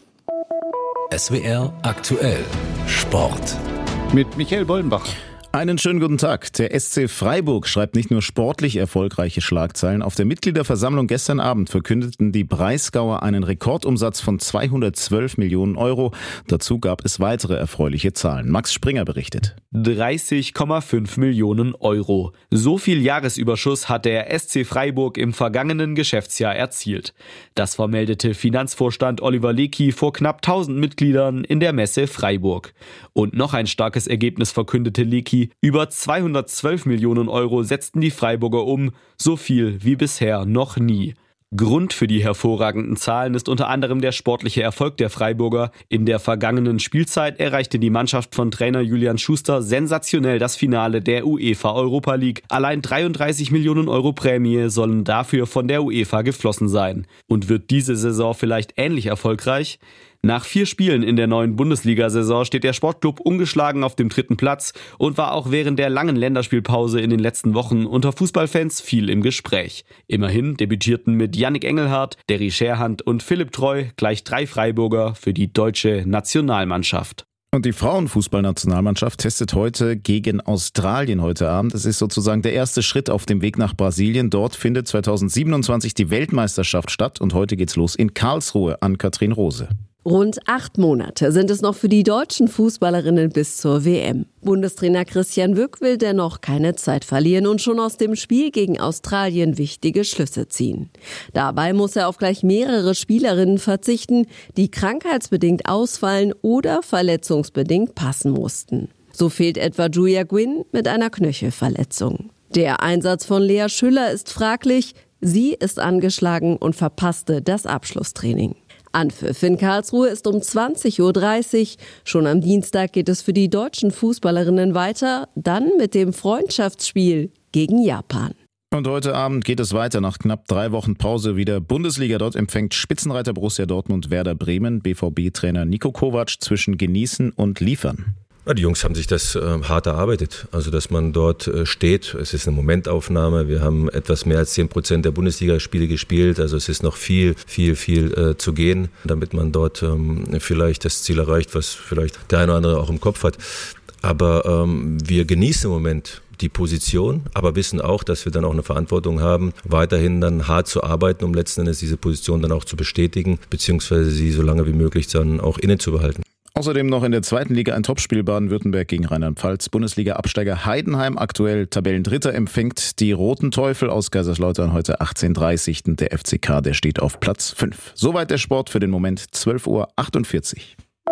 S W R aktuell Sport. Mit Michael Bollenbach. Einen schönen guten Tag. Der S C Freiburg schreibt nicht nur sportlich erfolgreiche Schlagzeilen. Auf der Mitgliederversammlung gestern Abend verkündeten die Breisgauer einen Rekordumsatz von zweihundertzwölf Millionen Euro. Dazu gab es weitere erfreuliche Zahlen. Max Springer berichtet. dreißig Komma fünf Millionen Euro. So viel Jahresüberschuss hat der S C Freiburg im vergangenen Geschäftsjahr erzielt. Das vermeldete Finanzvorstand Oliver Leckie vor knapp tausend Mitgliedern in der Messe Freiburg. Und noch ein starkes Ergebnis verkündete Leckie. Über zweihundertzwölf Millionen Euro setzten die Freiburger um, so viel wie bisher noch nie. Grund für die hervorragenden Zahlen ist unter anderem der sportliche Erfolg der Freiburger. In der vergangenen Spielzeit erreichte die Mannschaft von Trainer Julian Schuster sensationell das Finale der UEFA Europa League. Allein dreiunddreißig Millionen Euro Prämie sollen dafür von der UEFA geflossen sein. Und wird diese Saison vielleicht ähnlich erfolgreich? Nach vier Spielen in der neuen Bundesliga-Saison steht der Sportclub ungeschlagen auf dem dritten Platz und war auch während der langen Länderspielpause in den letzten Wochen unter Fußballfans viel im Gespräch. Immerhin debütierten mit Yannick Engelhardt, Derry Scherhand und Philipp Treu gleich drei Freiburger für die deutsche Nationalmannschaft. Und die Frauenfußballnationalmannschaft testet heute gegen Australien heute Abend. Es ist sozusagen der erste Schritt auf dem Weg nach Brasilien. Dort findet zweitausendsiebenundzwanzig die Weltmeisterschaft statt und heute geht's los in Karlsruhe. An Katrin Rose. Rund acht Monate sind es noch für die deutschen Fußballerinnen bis zur W M. Bundestrainer Christian Wück will dennoch keine Zeit verlieren und schon aus dem Spiel gegen Australien wichtige Schlüsse ziehen. Dabei muss er auf gleich mehrere Spielerinnen verzichten, die krankheitsbedingt ausfallen oder verletzungsbedingt passen mussten. So fehlt etwa Julia Gwynn mit einer Knöchelverletzung. Der Einsatz von Lea Schüller ist fraglich. Sie ist angeschlagen und verpasste das Abschlusstraining. Anpfiff in Karlsruhe ist um zwanzig Uhr dreißig. Schon am Dienstag geht es für die deutschen Fußballerinnen weiter, dann mit dem Freundschaftsspiel gegen Japan. Und heute Abend geht es weiter nach knapp drei Wochen Pause wieder Bundesliga. Dort empfängt Spitzenreiter Borussia Dortmund Werder Bremen. B V B-Trainer Niko Kovac zwischen Genießen und Liefern. Ja, die Jungs haben sich das äh, hart erarbeitet, also dass man dort äh, steht. Es ist eine Momentaufnahme. Wir haben etwas mehr als zehn Prozent der Bundesligaspiele gespielt, also es ist noch viel, viel, viel äh, zu gehen, damit man dort ähm, vielleicht das Ziel erreicht, was vielleicht der eine oder andere auch im Kopf hat. Aber ähm, wir genießen im Moment die Position, aber wissen auch, dass wir dann auch eine Verantwortung haben, weiterhin dann hart zu arbeiten, um letzten Endes diese Position dann auch zu bestätigen, beziehungsweise sie so lange wie möglich dann auch inne zu behalten. Außerdem noch in der zweiten Liga ein Topspiel Baden-Württemberg gegen Rheinland-Pfalz. Bundesliga-Absteiger Heidenheim, aktuell Tabellendritter, empfängt die Roten Teufel aus Kaiserslautern heute achtzehn Uhr dreißig. Der F C K, der steht auf Platz fünf. Soweit der Sport für den Moment, zwölf Uhr achtundvierzig.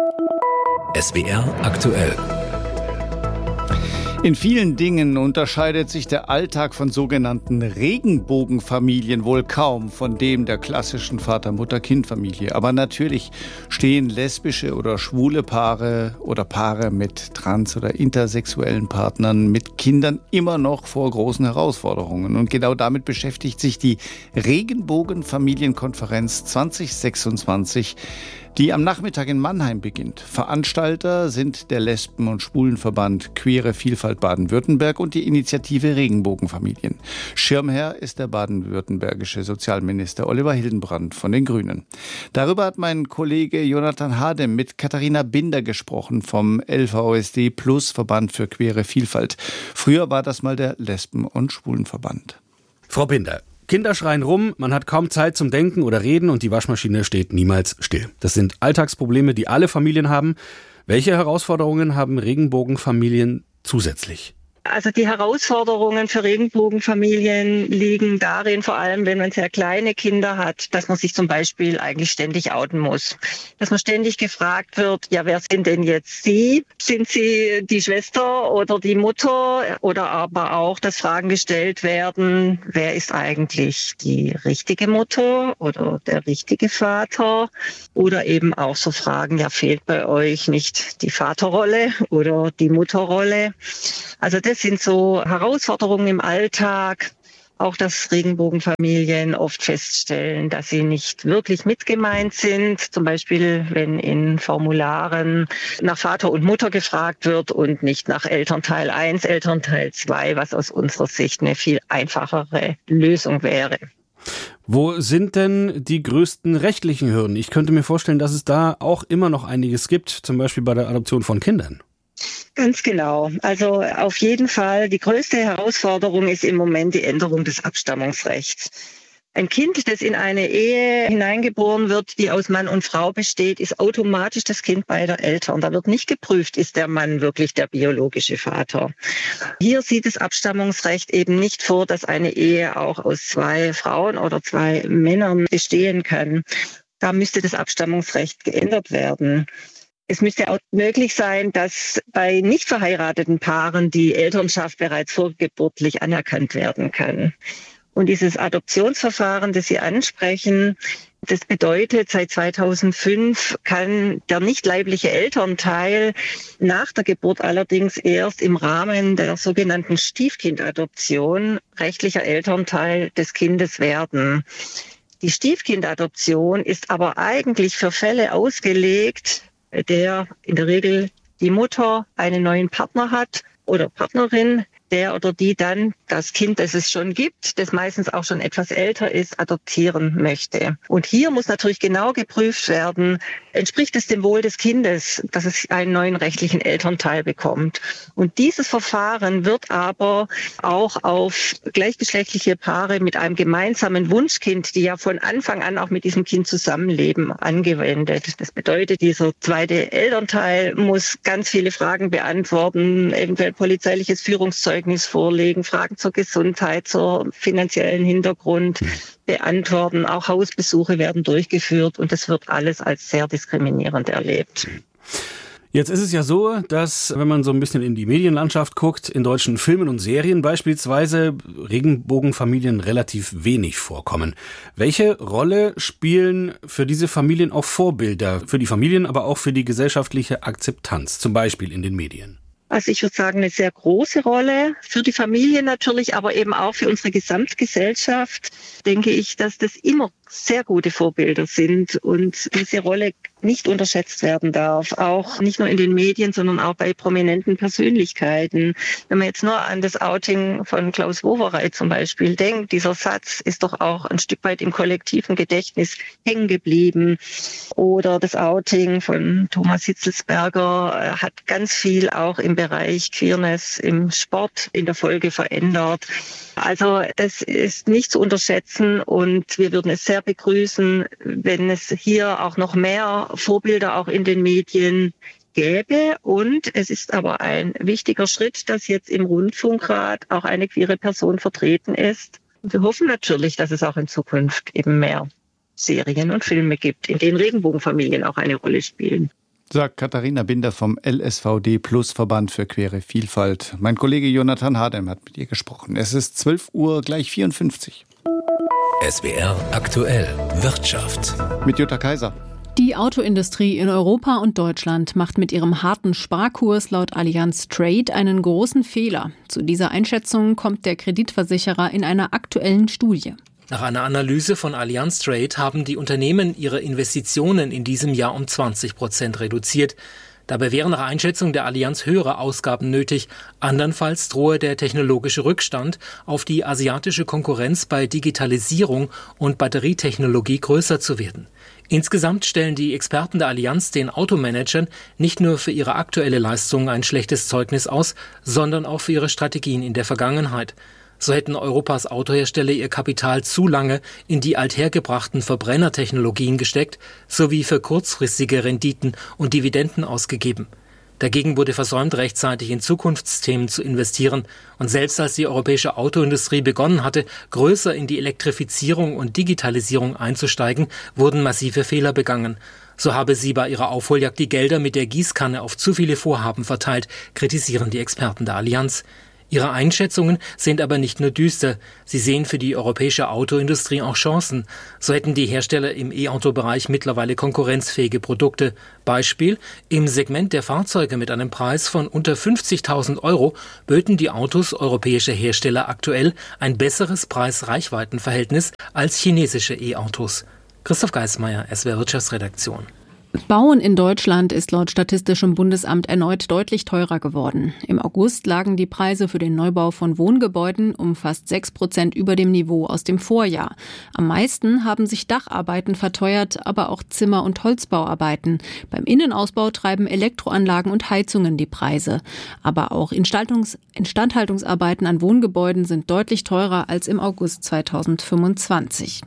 S W R aktuell. In vielen Dingen unterscheidet sich der Alltag von sogenannten Regenbogenfamilien wohl kaum von dem der klassischen Vater-Mutter-Kind-Familie. Aber natürlich stehen lesbische oder schwule Paare oder Paare mit trans- oder intersexuellen Partnern mit Kindern immer noch vor großen Herausforderungen. Und genau damit beschäftigt sich die Regenbogenfamilienkonferenz zwanzig sechsundzwanzig, die am Nachmittag in Mannheim beginnt. Veranstalter sind der Lesben- und Schwulenverband Queere Vielfalt Baden-Württemberg und die Initiative Regenbogenfamilien. Schirmherr ist der baden-württembergische Sozialminister Oliver Hildenbrand von den Grünen. Darüber hat mein Kollege Jonathan Hadem mit Katharina Binder gesprochen vom L V S D Plus Verband für Queere Vielfalt. Früher war das mal der Lesben- und Schwulenverband. Frau Binder, Kinder schreien rum, man hat kaum Zeit zum Denken oder Reden und die Waschmaschine steht niemals still. Das sind Alltagsprobleme, die alle Familien haben. Welche Herausforderungen haben Regenbogenfamilien zusätzlich? Also die Herausforderungen für Regenbogenfamilien liegen darin, vor allem wenn man sehr kleine Kinder hat, dass man sich zum Beispiel eigentlich ständig outen muss. Dass man ständig gefragt wird, ja, wer sind denn jetzt Sie? Sind Sie die Schwester oder die Mutter? Oder aber auch, dass Fragen gestellt werden, wer ist eigentlich die richtige Mutter oder der richtige Vater? Oder eben auch so Fragen, ja, fehlt bei euch nicht die Vaterrolle oder die Mutterrolle? Also das sind so Herausforderungen im Alltag. Auch, dass Regenbogenfamilien oft feststellen, dass sie nicht wirklich mitgemeint sind. Zum Beispiel, wenn in Formularen nach Vater und Mutter gefragt wird und nicht nach Elternteil eins, Elternteil zwei, was aus unserer Sicht eine viel einfachere Lösung wäre. Wo sind denn die größten rechtlichen Hürden? Ich könnte mir vorstellen, dass es da auch immer noch einiges gibt, zum Beispiel bei der Adoption von Kindern. Ganz genau. Also auf jeden Fall, die größte Herausforderung ist im Moment die Änderung des Abstammungsrechts. Ein Kind, das in eine Ehe hineingeboren wird, die aus Mann und Frau besteht, ist automatisch das Kind beider Eltern. Da wird nicht geprüft, ist der Mann wirklich der biologische Vater. Hier sieht das Abstammungsrecht eben nicht vor, dass eine Ehe auch aus zwei Frauen oder zwei Männern bestehen kann. Da müsste das Abstammungsrecht geändert werden. Es müsste auch möglich sein, dass bei nicht verheirateten Paaren die Elternschaft bereits vorgeburtlich anerkannt werden kann. Und dieses Adoptionsverfahren, das Sie ansprechen, das bedeutet, seit zweitausendfünf kann der nicht leibliche Elternteil nach der Geburt allerdings erst im Rahmen der sogenannten Stiefkindadoption rechtlicher Elternteil des Kindes werden. Die Stiefkindadoption ist aber eigentlich für Fälle ausgelegt, der in der Regel die Mutter einen neuen Partner hat oder Partnerin, der oder die dann das Kind, das es schon gibt, das meistens auch schon etwas älter ist, adoptieren möchte. Und hier muss natürlich genau geprüft werden, entspricht es dem Wohl des Kindes, dass es einen neuen rechtlichen Elternteil bekommt. Und dieses Verfahren wird aber auch auf gleichgeschlechtliche Paare mit einem gemeinsamen Wunschkind, die ja von Anfang an auch mit diesem Kind zusammenleben, angewendet. Das bedeutet, dieser zweite Elternteil muss ganz viele Fragen beantworten, eventuell polizeiliches Führungszeugnis vorlegen, Fragen zur Gesundheit, zur finanziellen Hintergrund beantworten. Auch Hausbesuche werden durchgeführt und das wird alles als sehr diskriminierend erlebt. Jetzt ist es ja so, dass, wenn man so ein bisschen in die Medienlandschaft guckt, in deutschen Filmen und Serien beispielsweise Regenbogenfamilien relativ wenig vorkommen. Welche Rolle spielen für diese Familien auch Vorbilder, für die Familien, aber auch für die gesellschaftliche Akzeptanz, zum Beispiel in den Medien? Also ich würde sagen, eine sehr große Rolle für die Familie natürlich, aber eben auch für unsere Gesamtgesellschaft, denke ich, dass das immer sehr gute Vorbilder sind und diese Rolle nicht unterschätzt werden darf. Auch nicht nur in den Medien, sondern auch bei prominenten Persönlichkeiten. Wenn man jetzt nur an das Outing von Klaus Wowereit zum Beispiel denkt, dieser Satz ist doch auch ein Stück weit im kollektiven Gedächtnis hängen geblieben. Oder das Outing von Thomas Hitzelsberger hat ganz viel auch im Bereich Queerness im Sport in der Folge verändert. Also das ist nicht zu unterschätzen und wir würden es sehr begrüßen, wenn es hier auch noch mehr Vorbilder auch in den Medien gäbe. Und es ist aber ein wichtiger Schritt, dass jetzt im Rundfunkrat auch eine queere Person vertreten ist. Und wir hoffen natürlich, dass es auch in Zukunft eben mehr Serien und Filme gibt, in denen Regenbogenfamilien auch eine Rolle spielen. Sagt Katharina Binder vom L S V D Plus Verband für queere Vielfalt. Mein Kollege Jonathan Hardem hat mit ihr gesprochen. Es ist zwölf Uhr gleich vierundfünfzig. S W R aktuell Wirtschaft. Mit Jutta Kaiser. Die Autoindustrie in Europa und Deutschland macht mit ihrem harten Sparkurs laut Allianz Trade einen großen Fehler. Zu dieser Einschätzung kommt der Kreditversicherer in einer aktuellen Studie. Nach einer Analyse von Allianz Trade haben die Unternehmen ihre Investitionen in diesem Jahr um zwanzig Prozent reduziert. Dabei wären nach Einschätzung der Allianz höhere Ausgaben nötig. Andernfalls drohe der technologische Rückstand auf die asiatische Konkurrenz bei Digitalisierung und Batterietechnologie größer zu werden. Insgesamt stellen die Experten der Allianz den Automanagern nicht nur für ihre aktuelle Leistung ein schlechtes Zeugnis aus, sondern auch für ihre Strategien in der Vergangenheit. So hätten Europas Autohersteller ihr Kapital zu lange in die althergebrachten Verbrennertechnologien gesteckt, sowie für kurzfristige Renditen und Dividenden ausgegeben. Dagegen wurde versäumt, rechtzeitig in Zukunftsthemen zu investieren. Und selbst als die europäische Autoindustrie begonnen hatte, größer in die Elektrifizierung und Digitalisierung einzusteigen, wurden massive Fehler begangen. So habe sie bei ihrer Aufholjagd die Gelder mit der Gießkanne auf zu viele Vorhaben verteilt, kritisieren die Experten der Allianz. Ihre Einschätzungen sind aber nicht nur düster. Sie sehen für die europäische Autoindustrie auch Chancen. So hätten die Hersteller im E-Auto-Bereich mittlerweile konkurrenzfähige Produkte. Beispiel: Im Segment der Fahrzeuge mit einem Preis von unter fünfzigtausend Euro böten die Autos europäischer Hersteller aktuell ein besseres Preis-Reichweiten-Verhältnis als chinesische E-Autos. Christoph Geismeier, S W R Wirtschaftsredaktion. Bauen in Deutschland ist laut Statistischem Bundesamt erneut deutlich teurer geworden. Im August lagen die Preise für den Neubau von Wohngebäuden um fast sechs Prozent über dem Niveau aus dem Vorjahr. Am meisten haben sich Dacharbeiten verteuert, aber auch Zimmer- und Holzbauarbeiten. Beim Innenausbau treiben Elektroanlagen und Heizungen die Preise. Aber auch Instandhaltungs- Instandhaltungsarbeiten an Wohngebäuden sind deutlich teurer als im August zweitausendfünfundzwanzig.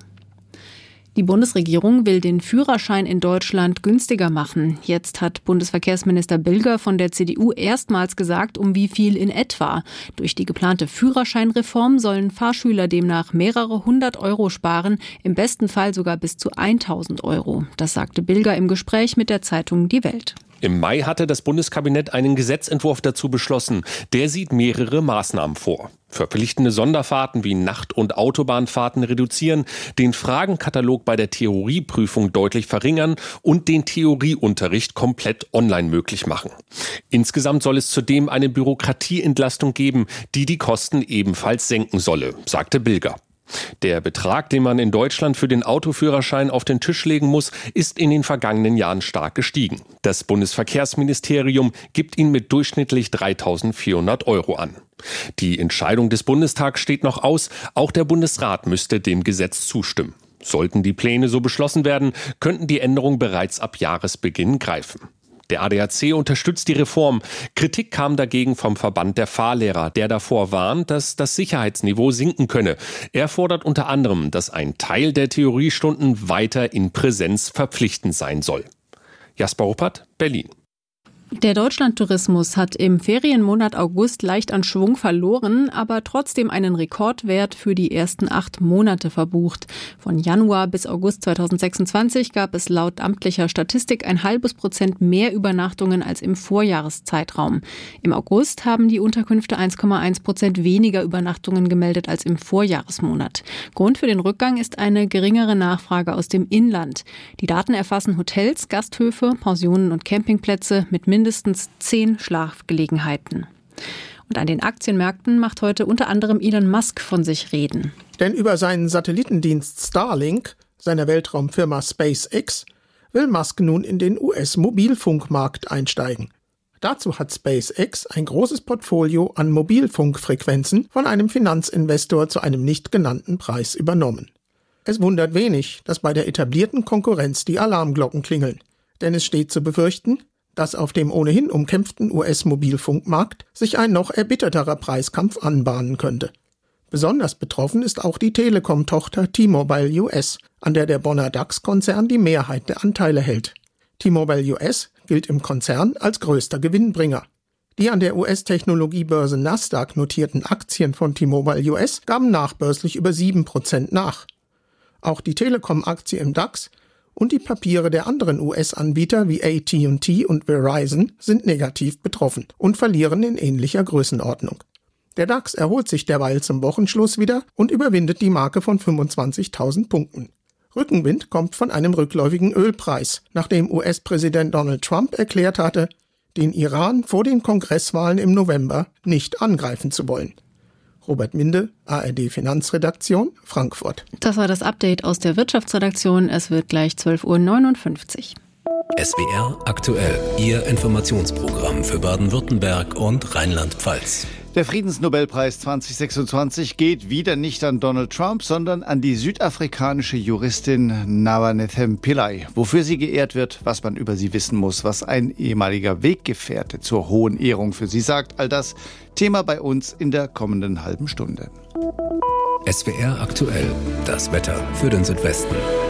Die Bundesregierung will den Führerschein in Deutschland günstiger machen. Jetzt hat Bundesverkehrsminister Bilger von der C D U erstmals gesagt, um wie viel in etwa. Durch die geplante Führerscheinreform sollen Fahrschüler demnach mehrere hundert Euro sparen, im besten Fall sogar bis zu tausend Euro. Das sagte Bilger im Gespräch mit der Zeitung Die Welt. Im Mai hatte das Bundeskabinett einen Gesetzentwurf dazu beschlossen. Der sieht mehrere Maßnahmen vor. Verpflichtende Sonderfahrten wie Nacht- und Autobahnfahrten reduzieren, den Fragenkatalog bei der Theorieprüfung deutlich verringern und den Theorieunterricht komplett online möglich machen. Insgesamt soll es zudem eine Bürokratieentlastung geben, die die Kosten ebenfalls senken solle, sagte Bilger. Der Betrag, den man in Deutschland für den Autoführerschein auf den Tisch legen muss, ist in den vergangenen Jahren stark gestiegen. Das Bundesverkehrsministerium gibt ihn mit durchschnittlich dreitausendvierhundert Euro an. Die Entscheidung des Bundestags steht noch aus. Auch der Bundesrat müsste dem Gesetz zustimmen. Sollten die Pläne so beschlossen werden, könnten die Änderungen bereits ab Jahresbeginn greifen. Der A D A C unterstützt die Reform. Kritik kam dagegen vom Verband der Fahrlehrer, der davor warnt, dass das Sicherheitsniveau sinken könne. Er fordert unter anderem, dass ein Teil der Theoriestunden weiter in Präsenz verpflichtend sein soll. Jasper Ruppert, Berlin. Der Deutschlandtourismus hat im Ferienmonat August leicht an Schwung verloren, aber trotzdem einen Rekordwert für die ersten acht Monate verbucht. Von Januar bis August zweitausendsechsundzwanzig gab es laut amtlicher Statistik ein halbes Prozent mehr Übernachtungen als im Vorjahreszeitraum. Im August haben die Unterkünfte eins Komma eins Prozent weniger Übernachtungen gemeldet als im Vorjahresmonat. Grund für den Rückgang ist eine geringere Nachfrage aus dem Inland. Die Daten erfassen Hotels, Gasthöfe, Pensionen und Campingplätze mit mindestens zehn Schlafgelegenheiten. Und an den Aktienmärkten macht heute unter anderem Elon Musk von sich reden. Denn über seinen Satellitendienst Starlink, seiner Weltraumfirma SpaceX, will Musk nun in den U S-Mobilfunkmarkt einsteigen. Dazu hat SpaceX ein großes Portfolio an Mobilfunkfrequenzen von einem Finanzinvestor zu einem nicht genannten Preis übernommen. Es wundert wenig, dass bei der etablierten Konkurrenz die Alarmglocken klingeln. Denn es steht zu befürchten, dass auf dem ohnehin umkämpften U S-Mobilfunkmarkt sich ein noch erbitterterer Preiskampf anbahnen könnte. Besonders betroffen ist auch die Telekom-Tochter T-Mobile U S, an der der Bonner DAX-Konzern die Mehrheit der Anteile hält. T-Mobile U S gilt im Konzern als größter Gewinnbringer. Die an der U S-Technologiebörse Nasdaq notierten Aktien von T-Mobile U S gaben nachbörslich über sieben Prozent nach. Auch die Telekom-Aktie im DAX und die Papiere der anderen U S-Anbieter wie A T und T und Verizon sind negativ betroffen und verlieren in ähnlicher Größenordnung. Der DAX erholt sich derweil zum Wochenschluss wieder und überwindet die Marke von fünfundzwanzigtausend Punkten. Rückenwind kommt von einem rückläufigen Ölpreis, nachdem U S-Präsident Donald Trump erklärt hatte, den Iran vor den Kongresswahlen im November nicht angreifen zu wollen. Robert Minde, A R D Finanzredaktion, Frankfurt. Das war das Update aus der Wirtschaftsredaktion. Es wird gleich zwölf Uhr neunundfünfzig. S W R aktuell, Ihr Informationsprogramm für Baden-Württemberg und Rheinland-Pfalz. Der Friedensnobelpreis zweitausendsechsundzwanzig geht wieder nicht an Donald Trump, sondern an die südafrikanische Juristin Nawanethem Pillay. Wofür sie geehrt wird, was man über sie wissen muss, was ein ehemaliger Weggefährte zur hohen Ehrung für sie sagt, all das Thema bei uns in der kommenden halben Stunde. S W R aktuell, das Wetter für den Südwesten.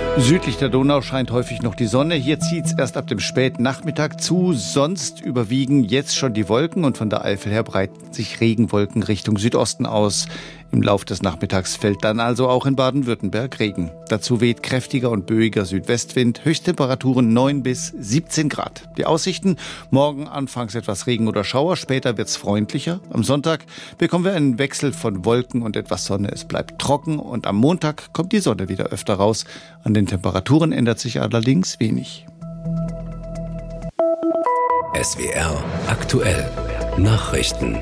Südlich der Donau scheint häufig noch die Sonne. Hier zieht es erst ab dem späten Nachmittag zu. Sonst überwiegen jetzt schon die Wolken und von der Eifel her breiten sich Regenwolken Richtung Südosten aus. Im Lauf des Nachmittags fällt dann also auch in Baden-Württemberg Regen. Dazu weht kräftiger und böiger Südwestwind. Höchsttemperaturen neun bis siebzehn Grad. Die Aussichten: morgen anfangs etwas Regen oder Schauer, später wird's freundlicher. Am Sonntag bekommen wir einen Wechsel von Wolken und etwas Sonne. Es bleibt trocken und am Montag kommt die Sonne wieder öfter raus. An den Temperaturen ändert sich allerdings wenig. S W R aktuell Nachrichten.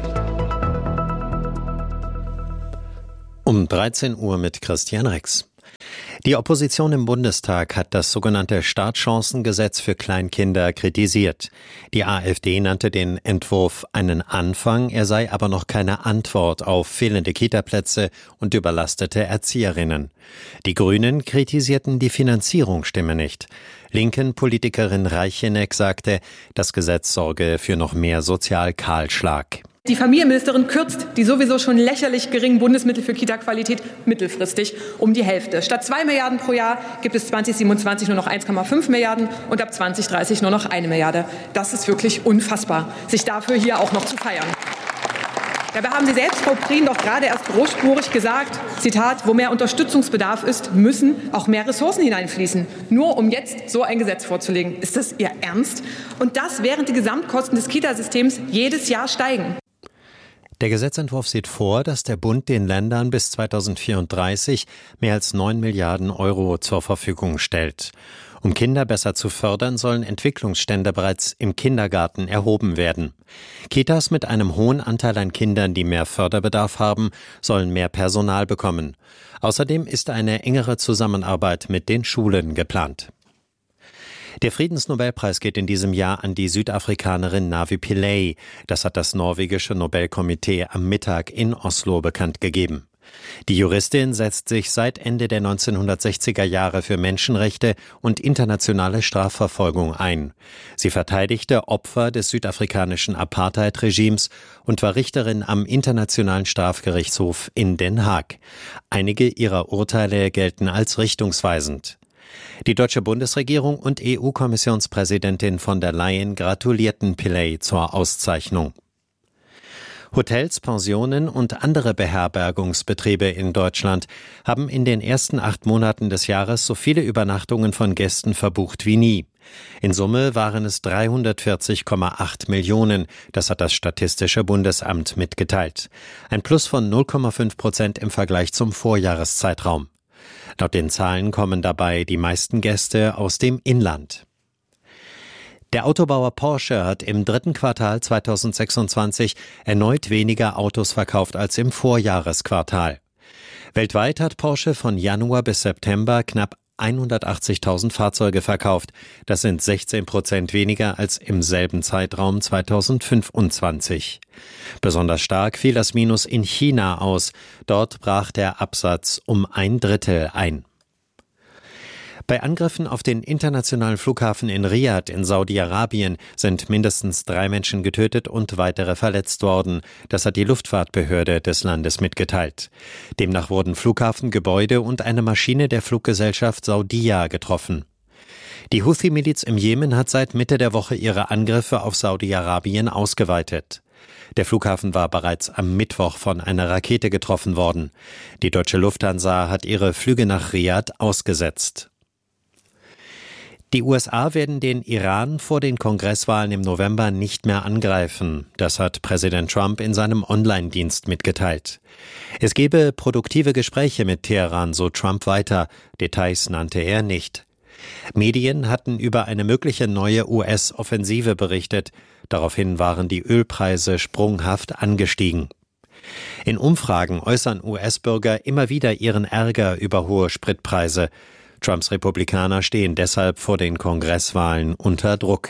Um dreizehn Uhr mit Christian Rex. Die Opposition im Bundestag hat das sogenannte Startchancengesetz für Kleinkinder kritisiert. Die AfD nannte den Entwurf einen Anfang, er sei aber noch keine Antwort auf fehlende Kitaplätze und überlastete Erzieherinnen. Die Grünen kritisierten, die Finanzierung stimme nicht. Linken Politikerin Reicheneck sagte, das Gesetz sorge für noch mehr Sozialkahlschlag. Die Familienministerin kürzt die sowieso schon lächerlich geringen Bundesmittel für Kita-Qualität mittelfristig um die Hälfte. Statt zwei Milliarden pro Jahr gibt es zwanzig siebenundzwanzig nur noch eins Komma fünf Milliarden und ab zwanzig dreißig nur noch eine Milliarde. Das ist wirklich unfassbar, sich dafür hier auch noch zu feiern. Dabei haben Sie selbst, Frau Prien, doch gerade erst großspurig gesagt, Zitat, wo mehr Unterstützungsbedarf ist, müssen auch mehr Ressourcen hineinfließen. Nur um jetzt so ein Gesetz vorzulegen. Ist das Ihr Ernst? Und das, während die Gesamtkosten des Kitasystems jedes Jahr steigen. Der Gesetzentwurf sieht vor, dass der Bund den Ländern bis zweitausendvierunddreißig mehr als neun Milliarden Euro zur Verfügung stellt. Um Kinder besser zu fördern, sollen Entwicklungsstände bereits im Kindergarten erhoben werden. Kitas mit einem hohen Anteil an Kindern, die mehr Förderbedarf haben, sollen mehr Personal bekommen. Außerdem ist eine engere Zusammenarbeit mit den Schulen geplant. Der Friedensnobelpreis geht in diesem Jahr an die Südafrikanerin Navi Pillay. Das hat das norwegische Nobelkomitee am Mittag in Oslo bekannt gegeben. Die Juristin setzt sich seit Ende der neunzehnhundertsechziger Jahre für Menschenrechte und internationale Strafverfolgung ein. Sie verteidigte Opfer des südafrikanischen Apartheid-Regimes und war Richterin am Internationalen Strafgerichtshof in Den Haag. Einige ihrer Urteile gelten als richtungsweisend. Die deutsche Bundesregierung und E U-Kommissionspräsidentin von der Leyen gratulierten Pillay zur Auszeichnung. Hotels, Pensionen und andere Beherbergungsbetriebe in Deutschland haben in den ersten acht Monaten des Jahres so viele Übernachtungen von Gästen verbucht wie nie. In Summe waren es dreihundertvierzig Komma acht Millionen, das hat das Statistische Bundesamt mitgeteilt. Ein Plus von null Komma fünf Prozent im Vergleich zum Vorjahreszeitraum. Laut den Zahlen kommen dabei die meisten Gäste aus dem Inland. Der Autobauer Porsche hat im dritten Quartal zweitausendsechsundzwanzig erneut weniger Autos verkauft als im Vorjahresquartal. Weltweit hat Porsche von Januar bis September knapp hundertachtzigtausend Fahrzeuge verkauft. Das sind sechzehn Prozent weniger als im selben Zeitraum zweitausendfünfundzwanzig. Besonders stark fiel das Minus in China aus. Dort brach der Absatz um ein Drittel ein. Bei Angriffen auf den internationalen Flughafen in Riad in Saudi-Arabien sind mindestens drei Menschen getötet und weitere verletzt worden. Das hat die Luftfahrtbehörde des Landes mitgeteilt. Demnach wurden Flughafengebäude und eine Maschine der Fluggesellschaft Saudia getroffen. Die Houthi-Miliz im Jemen hat seit Mitte der Woche ihre Angriffe auf Saudi-Arabien ausgeweitet. Der Flughafen war bereits am Mittwoch von einer Rakete getroffen worden. Die deutsche Lufthansa hat ihre Flüge nach Riad ausgesetzt. Die U S A werden den Iran vor den Kongresswahlen im November nicht mehr angreifen. Das hat Präsident Trump in seinem Online-Dienst mitgeteilt. Es gebe produktive Gespräche mit Teheran, so Trump weiter. Details nannte er nicht. Medien hatten über eine mögliche neue U S-Offensive berichtet. Daraufhin waren die Ölpreise sprunghaft angestiegen. In Umfragen äußern U S-Bürger immer wieder ihren Ärger über hohe Spritpreise. Trumps Republikaner stehen deshalb vor den Kongresswahlen unter Druck.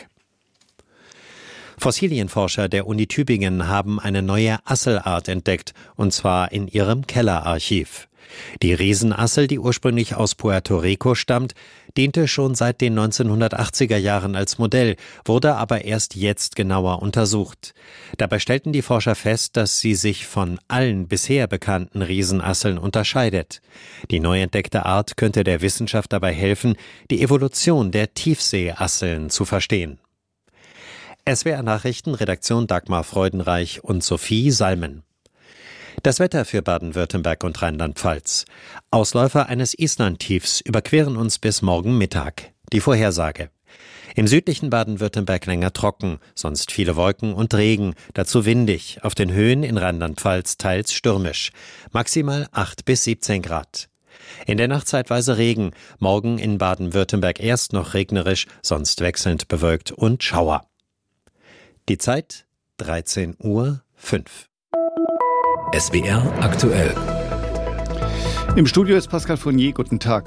Fossilienforscher der Uni Tübingen haben eine neue Asselart entdeckt, und zwar in ihrem Kellerarchiv. Die Riesenassel, die ursprünglich aus Puerto Rico stammt, diente schon seit den neunzehnhundertachtziger Jahren als Modell, wurde aber erst jetzt genauer untersucht. Dabei stellten die Forscher fest, dass sie sich von allen bisher bekannten Riesenasseln unterscheidet. Die neu entdeckte Art könnte der Wissenschaft dabei helfen, die Evolution der Tiefseeasseln zu verstehen. S W R Nachrichten, Redaktion Dagmar Freudenreich und Sophie Salmen. Das Wetter für Baden-Württemberg und Rheinland-Pfalz. Ausläufer eines Islandtiefs überqueren uns bis morgen Mittag. Die Vorhersage. Im südlichen Baden-Württemberg länger trocken, sonst viele Wolken und Regen, dazu windig, auf den Höhen in Rheinland-Pfalz teils stürmisch. Maximal acht bis siebzehn Grad. In der Nacht zeitweise Regen, morgen in Baden-Württemberg erst noch regnerisch, sonst wechselnd bewölkt und Schauer. Die Zeit dreizehn Uhr fünf. S W R aktuell. Im Studio ist Pascal Fournier. Guten Tag.